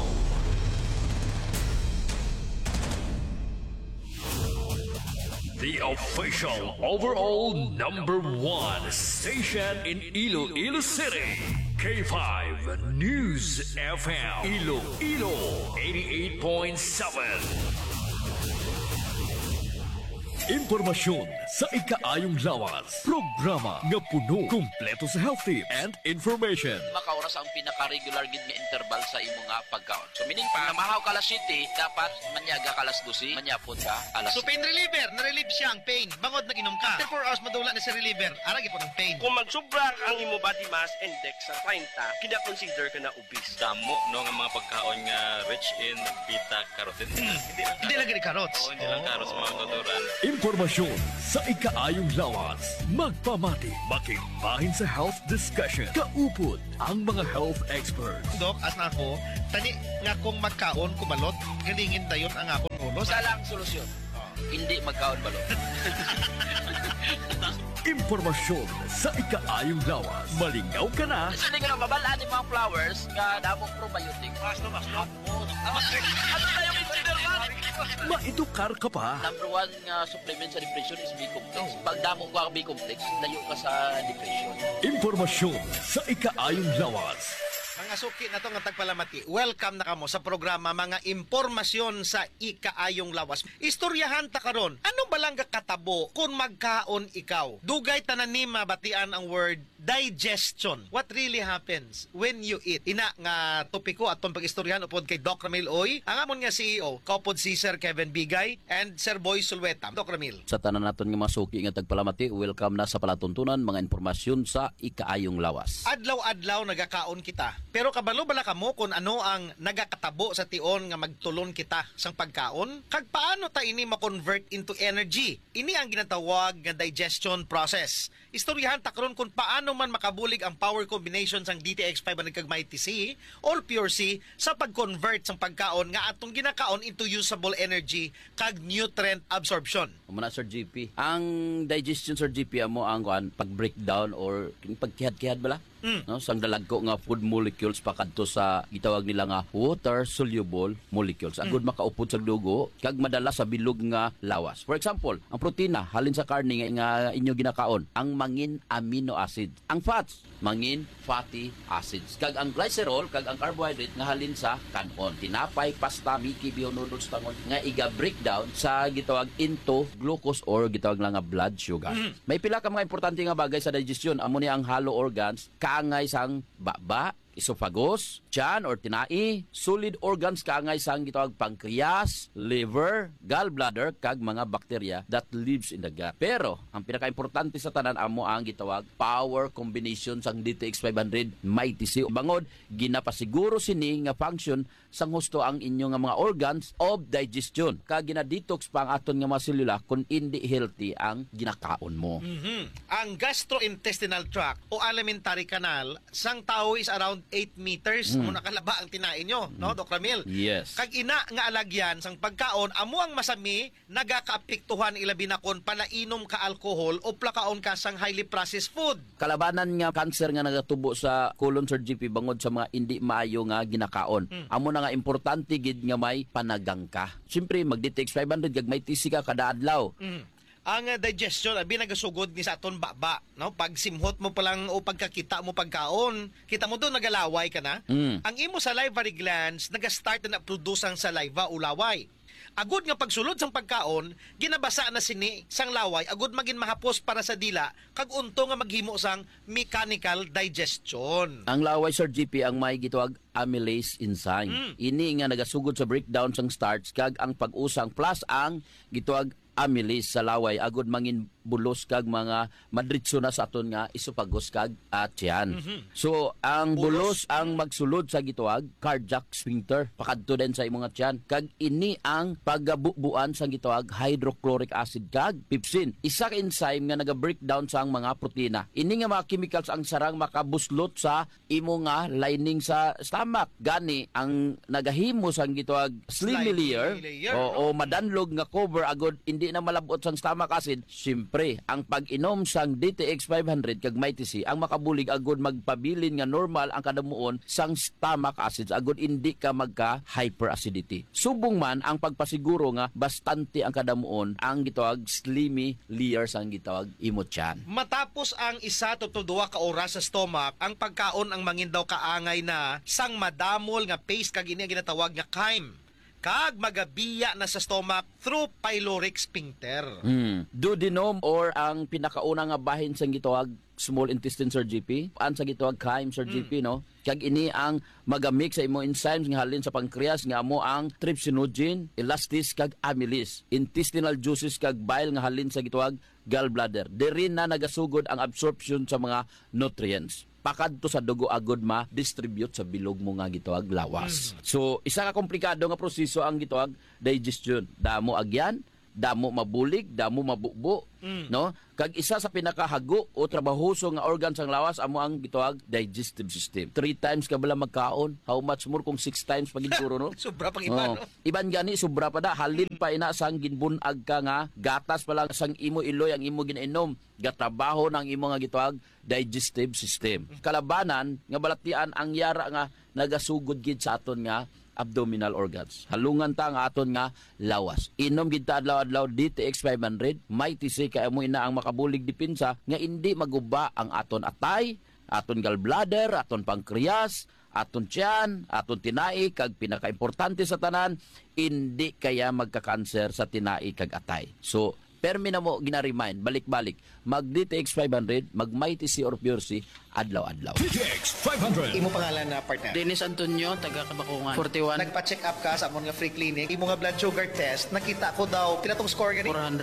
The official overall #1 station in Iloilo City. K5 News FM. Iloilo 88.7. Impormasyon sa ikaayong lawas. Programa nga puno, kumpleto sa health tips and information. Makaoras ang pinaka-regular gid nga interval sa imo nga pagkaon. So meaning pa, namahaw ka alas 7, dapat manyaga ka alas 12, manyapon ka alas So pain reliever, na-relieve siya ang pain. Bangod nag-inom ka. After 4 hours madula na si reliever, aragi po ng pain. Kung magsubra ang imo body mass index sa 30, kina-consider ka na obese. Damo no nga mga pagkaon nga rich in beta carotene. Hindi lang gini carrots. Oo, hindi lang carrots mga natural. Impormasyon sa ikaayong lawas. Magpamati, makigbahin sa health discussion. Kaupod ang mga health experts. Dok, as na ako, tani nga kung magkaon kumalot, galingin dayon ang akong ulo. Sa lang solusyon. Hindi magkaon balot. Impormasyon sa ikaayong lawas. Malingaw ka na. Kasi hindi ka na mabalaan yung mga flowers nga damong probiotic. Mas. Ano na yung insider man? Maedukar ka pa. Number 1 nga supplement sa depression is B-complex. Pag damo ko ang B-complex, layo ka sa depression. Impormasyon sa ikaayong lawas. Mga suki na to nga tagpalamati, welcome na kamo sa programa Mga Impormasyon sa Ikaayong Lawas. Istoryahan ta karon, ano ba lang katabo kung magkaon ikaw? Dugay tanan ni mabatian ang word digestion. What really happens when you eat? Ina nga topiko aton pag-istoryahan upod kay Doc Ramil Oy, ang amon nga CEO, kaupod si Sir Kevin Bigay and Sir Boy Sulweta. Doc Ramil. Sa tanan naton nga mga suki nga tagpalamati, welcome na sa palatuntunan mga impormasyon sa Ikaayong Lawas. Adlaw-adlaw nagakaon kita. Pero kabalo bala kamo kung ano ang nagakatabo sa tion nga magtulon kita sang pagkaon? Kag paano ta ini ma-convert into energy? Ini ang ginatawag nga digestion process. Istoryahan ta karon kung paano man makabulig ang power combination sang DTX 500 kag Mighty C or Pure C sa pag-convert sang pagkaon nga atong ginakaon into usable energy kag nutrient absorption. Muna Sir GP. Ang digestion Sir GP amo ang kuan pag-breakdown or pagkihad-kihad bala? No, sang dalagko nga food molecules pakadto sa gitawag nila nga water soluble molecules. Agud makaupod sa dugo kag madala sa bilog nga lawas. For example, ang protina halin sa karne nga inyo ginakaon, ang mangin amino acid. Ang fats, mangin fatty acids. Kag ang glycerol kag ang carbohydrate nga halin sa kanon. Tinapay, pasta, miki, bio noodles tangon nga iga breakdown sa gitawag into glucose or gitawag lang nga blood sugar. May pila ka mga importante nga bagay sa digestion. Amo ni ang hollow organs, kaangay sang baba, esophagus, tiyan or tinai, solid organs kaangay sang gitawag pancreas, liver, gallbladder kag mga bakterya that lives in the gut. Pero ang pinaka-importante sa tanan amo ang gitawag power combination sang DTX 500 Mighty C. Bangod ginapasiguro sini nga function sang husto ang inyo nga mga organs of digestion. Kag gina-detox pa ang aton nga mga selula kung hindi healthy ang ginakaon mo. Ang gastrointestinal tract o alimentary canal sang tao is around 8 meters. Muna kalaba ang tinain nyo, no, Doc Ramil? Yes. Kag ina nga alagyan sang pagkaon, amo ang masami nagakaapektuhan ilabi na kon palainom ka alcohol o plakaon ka sang highly processed food. Kalabanan nga cancer nga nagatubo sa colon Sir GP bangod sa mga hindi maayo nga ginakaon. Amo na nga importante gid nga may panagang ka. Siyempre mag-DTX 500 kag may TC ka kada adlaw. Ang digestion abi nagasugod ni sa aton baba, no? Pag simhot mo pa lang o pagkakita mo pagkaon, kita mo doon nagalaway ka na. Ang imo salivary glands naga-start na produce ang saliva o laway. Agud nga pagsulod sang pagkaon, ginabasa na sini sang laway agud magin mahapos para sa dila kag unto nga maghimo sang mechanical digestion. Ang laway Sir GP ang may gitawag amylase enzyme. Ini nga nagasugod sa breakdown sang starch kag ang pag-usang plus ang gitawag amylase sa laway agud mangin bulos kag mga madritso na sa aton nga esophagus kag tiyan. So ang bulos ang magsulod sa gitawag cardiac sphincter pakadto din sa imong tiyan kag ini ang paggabubuan sa gitawag hydrochloric acid kag pepsin. Isa ka enzyme nga naga-breakdown sa mga protina. Ini nga mga chemicals ang sarang makabuslot sa imo nga lining sa stomach. Gani ang nagahimo sang gitawag slimy layer o madanlog nga cover agud hindi na malabot sang stomach acid. Siyempre, ang pag-inom sang DTX 500 kag Mighty C ang makabulig agud magpabilin nga normal ang kadamuon sang stomach acids agud hindi ka magka hyperacidity. Subong man ang pagpasiguro nga bastante ang kadamuon ang gitawag slimy layer sang gitawag imo tiyan. Matapos ang 1 to 2 ka oras sa stomach, ang pagkaon ang mangin daw kaangay na sang madamol nga paste kag ini ginatawag nga chyme. kag magabiya na sa stomach through pyloric sphincter. Duodenum or ang pinakauna nga bahin sa gitawag small intestine, Sir GP, ang sa gitawag chyme, Sir GP, no? Kag ini ang magamix sa imo enzymes nga halin sa pancreas nga amo ang trypsinogen, elastis kag amylase, intestinal juices kag bile nga halin sa gitawag gallbladder. Diri na nagasugod ang absorption sa mga nutrients. Pakadto sa dugo agod ma-distribute sa bilog mo nga gitawag lawas. So, isa ka komplikado nga proseso ang gitawag digestion. Damo agyan, damo mabulig, damo mabukbo, no? Kag isa sa pinakahago o trabahoso nga organ sang lawas amo ang gitawag digestive system. 3 times ka bala magkaon, how much more kung 6 times pagiguro, no? Sobra pang iba, no? Iban gani sobra pa da, halin pa ina sang ginbunag ka nga gatas pa lang sang imo iloy ang imo ginainom, gatrabaho ng imo nga gitawag digestive system. Kalabanan nga balatian ang yara nga nagasugod gid sa aton nga abdominal organs. Halungan ta nga aton nga lawas. Inom gid ta adlaw-adlaw DTX 500, may tisi kay amo ina ang makabulig dipinsa nga indi maguba ang aton atay, aton gallbladder, aton pancreas, aton tiyan, aton tinai kag pinakaimportante sa tanan, indi kaya magka-cancer sa tinai kag atay. So permi na mo gina-remind balik-balik mag DTX 500, mag Mighty C or Pure C adlaw-adlaw. DTX 500. Imo pangalan na partner? Dennis Antonio, taga Kabakungan. 41. Nagpa-check up ka sa amon nga free clinic. Imo nga blood sugar test, nakita ko daw pila tong score gani?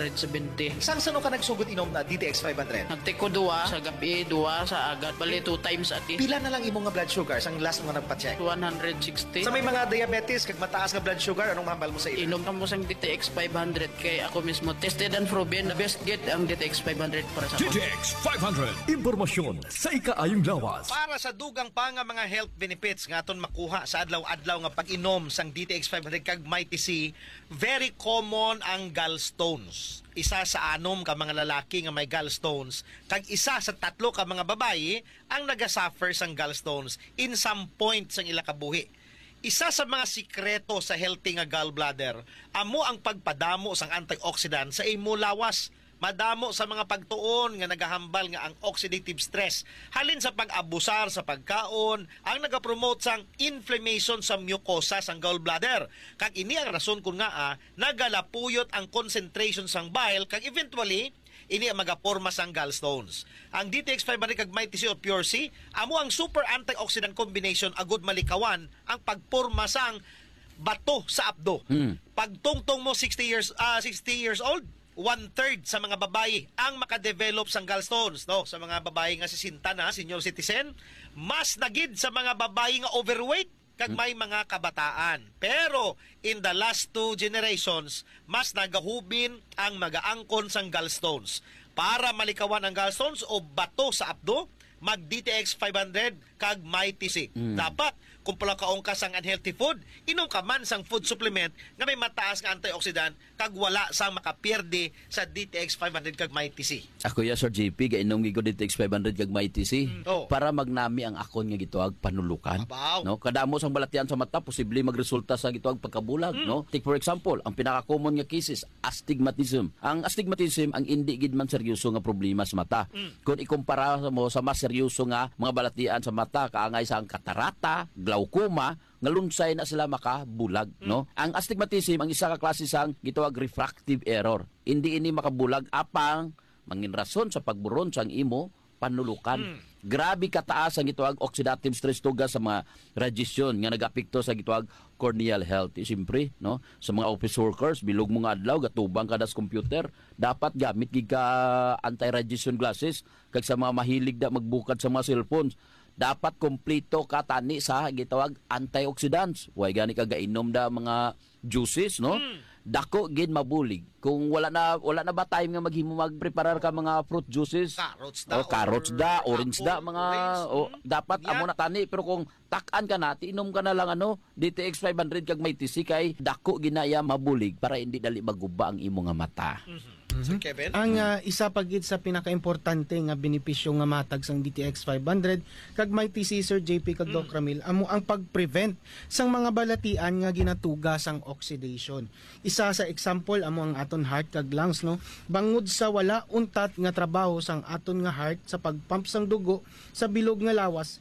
470. Saan ka nagsugod inom na DTX 500? Nagtake ko 2 sa gabi, 2 sa agad. Bali 2 times ati. Pila na lang imo nga blood sugar sang last mo nga nagpa-check? 160. Sa may mga diabetes kag mataas nga blood sugar, anong mahambal mo sa ilo? Inom ka mo sang DTX 500 kay ako mismo tested and proven. The best get ang DTX 500 para sa ako. DTX 500. Impormasyon sa ikaayong lawas. Para sa dugang pa nga mga health benefits nga aton makuha sa adlaw-adlaw nga pag-inom sang DTX 500 kag Mighty C, very common ang gallstones. Isa sa 6 ka mga lalaki nga may gallstones kag isa sa 3 ka mga babayi ang nagasuffer sang gallstones in some point sang ila kabuhi. Isa sa mga sikreto sa healthy nga gallbladder amo ang pagpadamo sang antioxidant sa imo lawas. Madamo sa mga pagtuon nga nagahambal nga ang oxidative stress halin sa pag-abusar sa pagkaon ang nagapromote sang inflammation sa mucosa sang gallbladder. Kag ini ang rason kun nga nagalapuyot ang concentration sang bile kag eventually ini ang magaporma sang gallstones. Ang DTX 500 kag Mighty C o Pure C amo ang super antioxidant combination agud malikawan ang pagporma sang bato sa abdo. Pagtungtong mo 60 years old, 1/3 sa mga babayi ang makadevelop sang gallstones, no? Sa mga babayi nga 60 na, senior citizen, mas nagid sa mga babayi nga overweight kag may mga kabataan. Pero in the last 2 generations, mas nagahubin ang magaangkon sang gallstones. Para malikawan ang gallstones o bato sa abdo, mag DTX 500 kag Mighty C. Dapat kung pala kaong ka sang unhealthy food, inom ka man sang food supplement nga may mataas nga antioxidant kag wala sang makapierde sa DTX 500 kag Mighty C. Ako ya Sir JP gainom gigo DTX 500 kag Mighty C para magnami ang akon nga gituag panulukan. No, kadamo sang balatian sa mata posible magresulta sa gituag pagkabulag, no? Take for example, ang pinaka-common nga cases, astigmatism. Ang astigmatism ang indi gid man seryoso nga problema sa mata. Kung ikumpara mo sa mas seryoso nga mga balatian sa mata kaangay sa katarata, glaucoma, nga lunsay na sila makabulag, no? Ang astigmatism ang isa ka klase sang gitawag refractive error. Hindi ini makabulag apang mangin rason sa pagburon sang imo panulukan. Grabe kataas ang gitawag oxidative stress tuga sa mga radiation nga nagapekto sa gitawag corneal health. Siyempre, no? Sa mga office workers, bilog mo nga adlaw gatubang kada sa computer, dapat gamit gid ka anti-radiation glasses kag sa mga mahilig da magbukad sa mga cellphones. Dapat kompleto ka tani sa gitawag antioxidants. Way gani ka gainom da mga juices, no? Dako gid mabulig. Kung wala na ba time nga maghimo magpreparar ka mga fruit juices, carrots da, orange da, mga dapat amo na tani. Pero kung takan ka na, inom ka na lang DTX 500 kag Mighty C kay dako ginaya mabulig para hindi dali maguba ang imo nga mata. Kevin? Ang isa pagid sa pinakaimportante nga benepisyo nga matag sang DTX 500 kag Mighty C Sir JP kag Doc Ramil amo ang pag-prevent sang mga balatian nga ginatuga sang oxidation. Isa sa example amo ang aton heart kag lungs, no? Bangod sa wala untat nga trabaho sang aton nga heart sa pagpump sang dugo sa bilog nga lawas,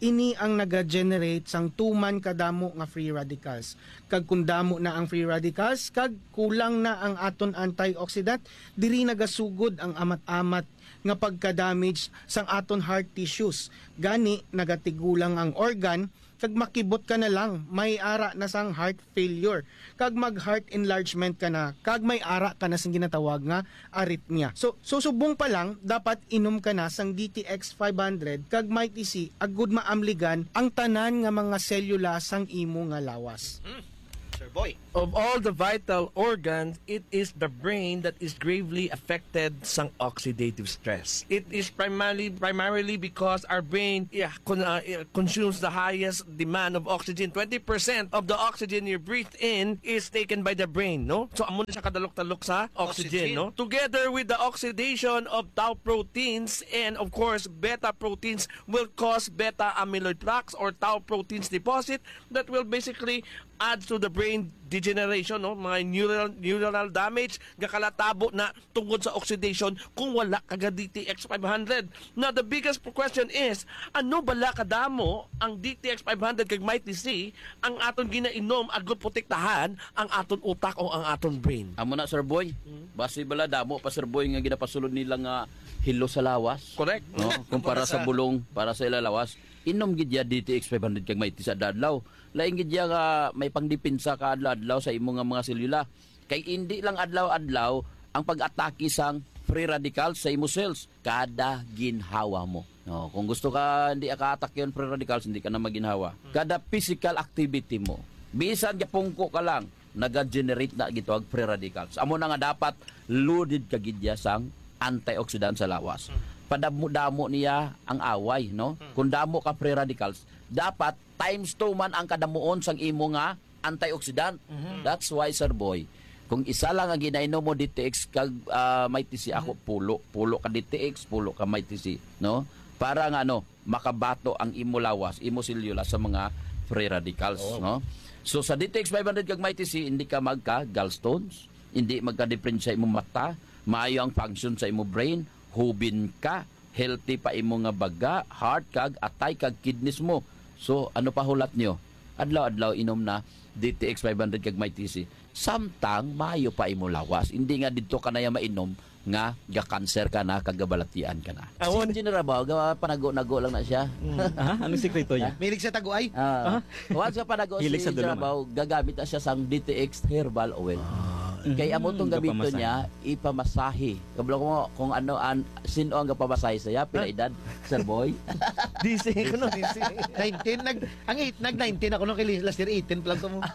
ini ang naga-generate sang tuman kadamo nga free radicals. Kag kung damo na ang free radicals, kag kulang na ang aton antioxidant, diri nagasugod ang amat-amat nga pagka-damage sang aton heart tissues. Gani nagatigulang ang organ, kag makibot ka na lang, may ara na sang heart failure. Kag mag-heart enlargement ka na, kag may ara ka na sang ginatawag nga arrhythmia. So subong pa lang, dapat inom ka na sang DTX 500 kag may TC agud maamligan ang tanan nga mga selula sang imo nga lawas. Sir Boy. Of all the vital organs, it is the brain that is gravely affected sa oxidative stress. It is primarily because our brain consumes the highest demand of oxygen. 20% of the oxygen you breathe in is taken by the brain, no? So amo na siya kadalok-talok sa oxygen, no? Together with the oxidation of tau proteins and of course beta proteins will cause beta amyloid plaques or tau proteins deposit that will basically add to the brain degeneration, no? Mga neuronal damage gakalatabo na tungod sa oxidation kung wala kaga DTX 500. Now the biggest question is, ano bala kadamo ang DTX 500 kag Mighty C ang aton ginainom agud protektahan ang aton utak o ang aton brain? Amo na Sir Boy. Basi bala damo pa Sir Boy nga ginapasulod nila nga hilo sa lawas. Correct. No? Kumpara sa bulong para sa ilalawas. Inom gid ya DTX 500 kag Mighty sa adlaw. Laing gid ya nga may pangdipinsa ka adlaw sa imo nga mga selula. Kay hindi lang adlaw-adlaw ang pag-atake sang free radicals sa imo cells kada ginhawa mo. No, kung gusto ka hindi ka-attack yon free radicals, hindi ka na maginhawa. Kada physical activity mo, bisan gapungko ka lang, naga-generate na gito ang free radicals. Amo na nga dapat loaded ka gid ya sang antioxidant sa lawas. Padamo-damo niya ang away, no? Kung damo ka free radicals, dapat times 2 man ang kadamuon sang imo nga antioxidant. That's why Sir Boy, kung isa lang ang ginainom mo DTX kag Mighty C, ako pulo ka DTX, pulo ka Mighty C, no? Para nga makabato ang imo lawas, imo selula sa mga free radicals, no? So sa DTX 500 kag Mighty C, hindi ka magka gallstones, hindi magka-difference sa imo mata, maayo ang function sa imo brain, hubin ka, healthy pa imo nga baga, heart kag atay kag kidneys mo. So ano pa hulat nyo? Adlaw-adlaw inom na DTX 500 kag Mighty C. Samtang maayo pa imo lawas. Hindi nga didto ka na ya mainom nga ga-cancer ka na kag gabalatian ka na. Si General Bao, panago-nago lang na siya. Anong sekreto niya? Milig sa taguay. Once ka panago si Hilig sa General dulo Bao, gagamit na siya sang DTX herbal oil. Kay amo tong gamito niya ipamasahe. Kabalo ko kung ano sino ang gapamasahe saya pila edad Sir Boy. DC ko no, DC. 19 nag-19 ako no kay last year 18 pa lang to mo.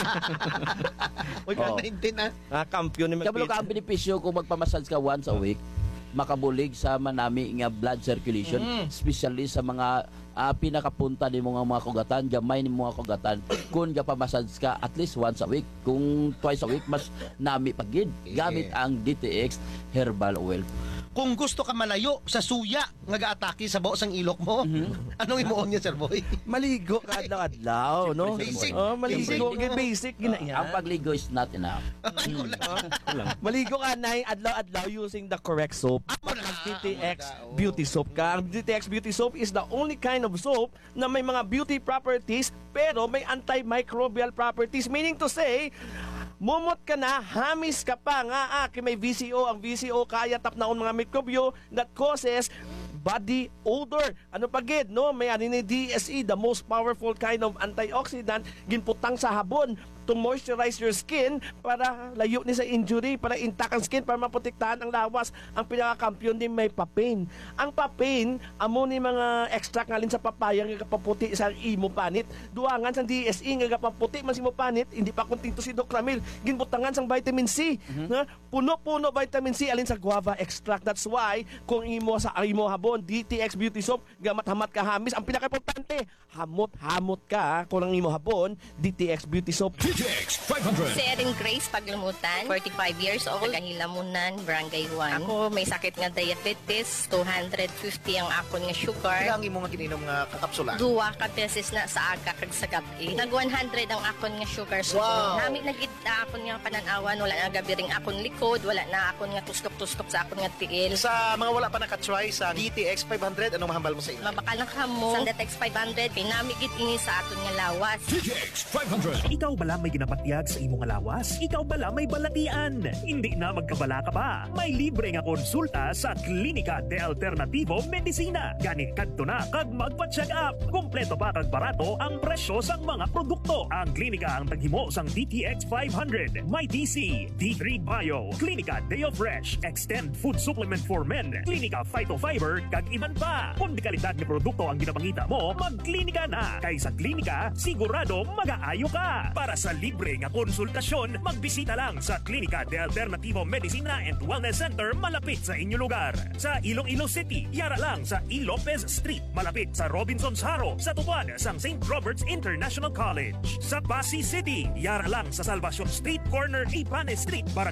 Oy ka 19 Kampiyon ni Kabalo ka ang benepisyo kung magpamassage ka once a week, makabulig sa manami nga blood circulation, especially sa mga pinakapunta ni mga kugatan, gamay ni mga kugatan. Kung gapamassage ka at least once a week, kung twice a week, mas nami pagid gamit ang DTX herbal oil. Kung gusto ka malayo sa suya nga gaatake sa baos ang ilok mo, anong imuon niya, Sir Boy? Maligo ka adlaw-adlaw, no? Basic. Maligo, basic ginaya. Ang pagligo is not enough. Maligo ka na adlaw-adlaw using the correct soap. DTX Beauty Soap ka. Ang DTX Beauty Soap is the only kind of soap na may mga beauty properties pero may antimicrobial properties. Meaning to say, mumot ka na, hamis ka pa nga may VCO. Ang VCO kaya tapnaon mga mikrobyo that causes body odor. Ano pagid, no? May ni DSE, the most powerful kind of antioxidant, ginputang sa habon to moisturize your skin para layo ni sa injury, para intact ang skin, para maprotektahan ang lawas. Ang pinakakampiyon din may papain. Ang papain, amo ni mga extract ngalin sa papaya nga kapaputi sa imo panit. Duangan sang DSE nga kapaputi man si mo panit, hindi pa kunting to si Doc Ramil. Ginbutangan sang vitamin C. Na puno-puno vitamin C alin sa guava extract. That's why kung imo sa imo habon DTX Beauty Soap, gamat-hamat ka hamis, ang pinaka-importante, hamot-hamot ka kung ang imo habon DTX Beauty Soap. DTX 500. Si Erin Grace Paglumutan, 45 years old, Tagahilamunan, Barangay 1. Ako may sakit nga diabetes, 250 ang akon nga sugar. Ilang imo nga gininom nga kakapsula? Duwa ka beses na sa aga kag sa gabi. Nag 100 ang akon nga sugar. So, Wow. nami nagid akon nga pananawan, wala na gabi ring akon likod, wala na akon nga tustok-tustok sa akon nga tiil. Sa mga wala pa nakatry sa DTX 500, anong mahambal mo sa ila? Mabakal na kamo sa DTX 500 kay nami gid ini sa aton nga lawas. DTX 500. Ikaw bala may ginapatiyag sa imong lawas? Ikaw bala may balatian? Hindi na magkabala ka pa. May libre nga konsulta sa Klinika de Alternativo Medicina. Gani kadto na kag magpa-check up. Kompleto pa kag barato ang presyo sang mga produkto. Ang klinika ang taghimo sang DTX 500. May DC, D3 Bio, Klinika Deo Fresh, Extend Food Supplement for Men, Klinika Phytofiber, kag iban pa. Kung di kalidad ni produkto ang ginapangita mo, magklinika na. Kay sa klinika, sigurado mag-aayo ka. Para sa libre nga konsultasyon, magbisita lang sa Klinika de Alternativo Medicina and Wellness Center malapit sa inyo lugar. Sa Iloilo City, yara lang sa E. Lopez Street, malapit sa Robinson's Haro, sa tupad sang St. Robert's International College. Sa Pasig City, yara lang sa Salvacion Street, corner Ipanes Street,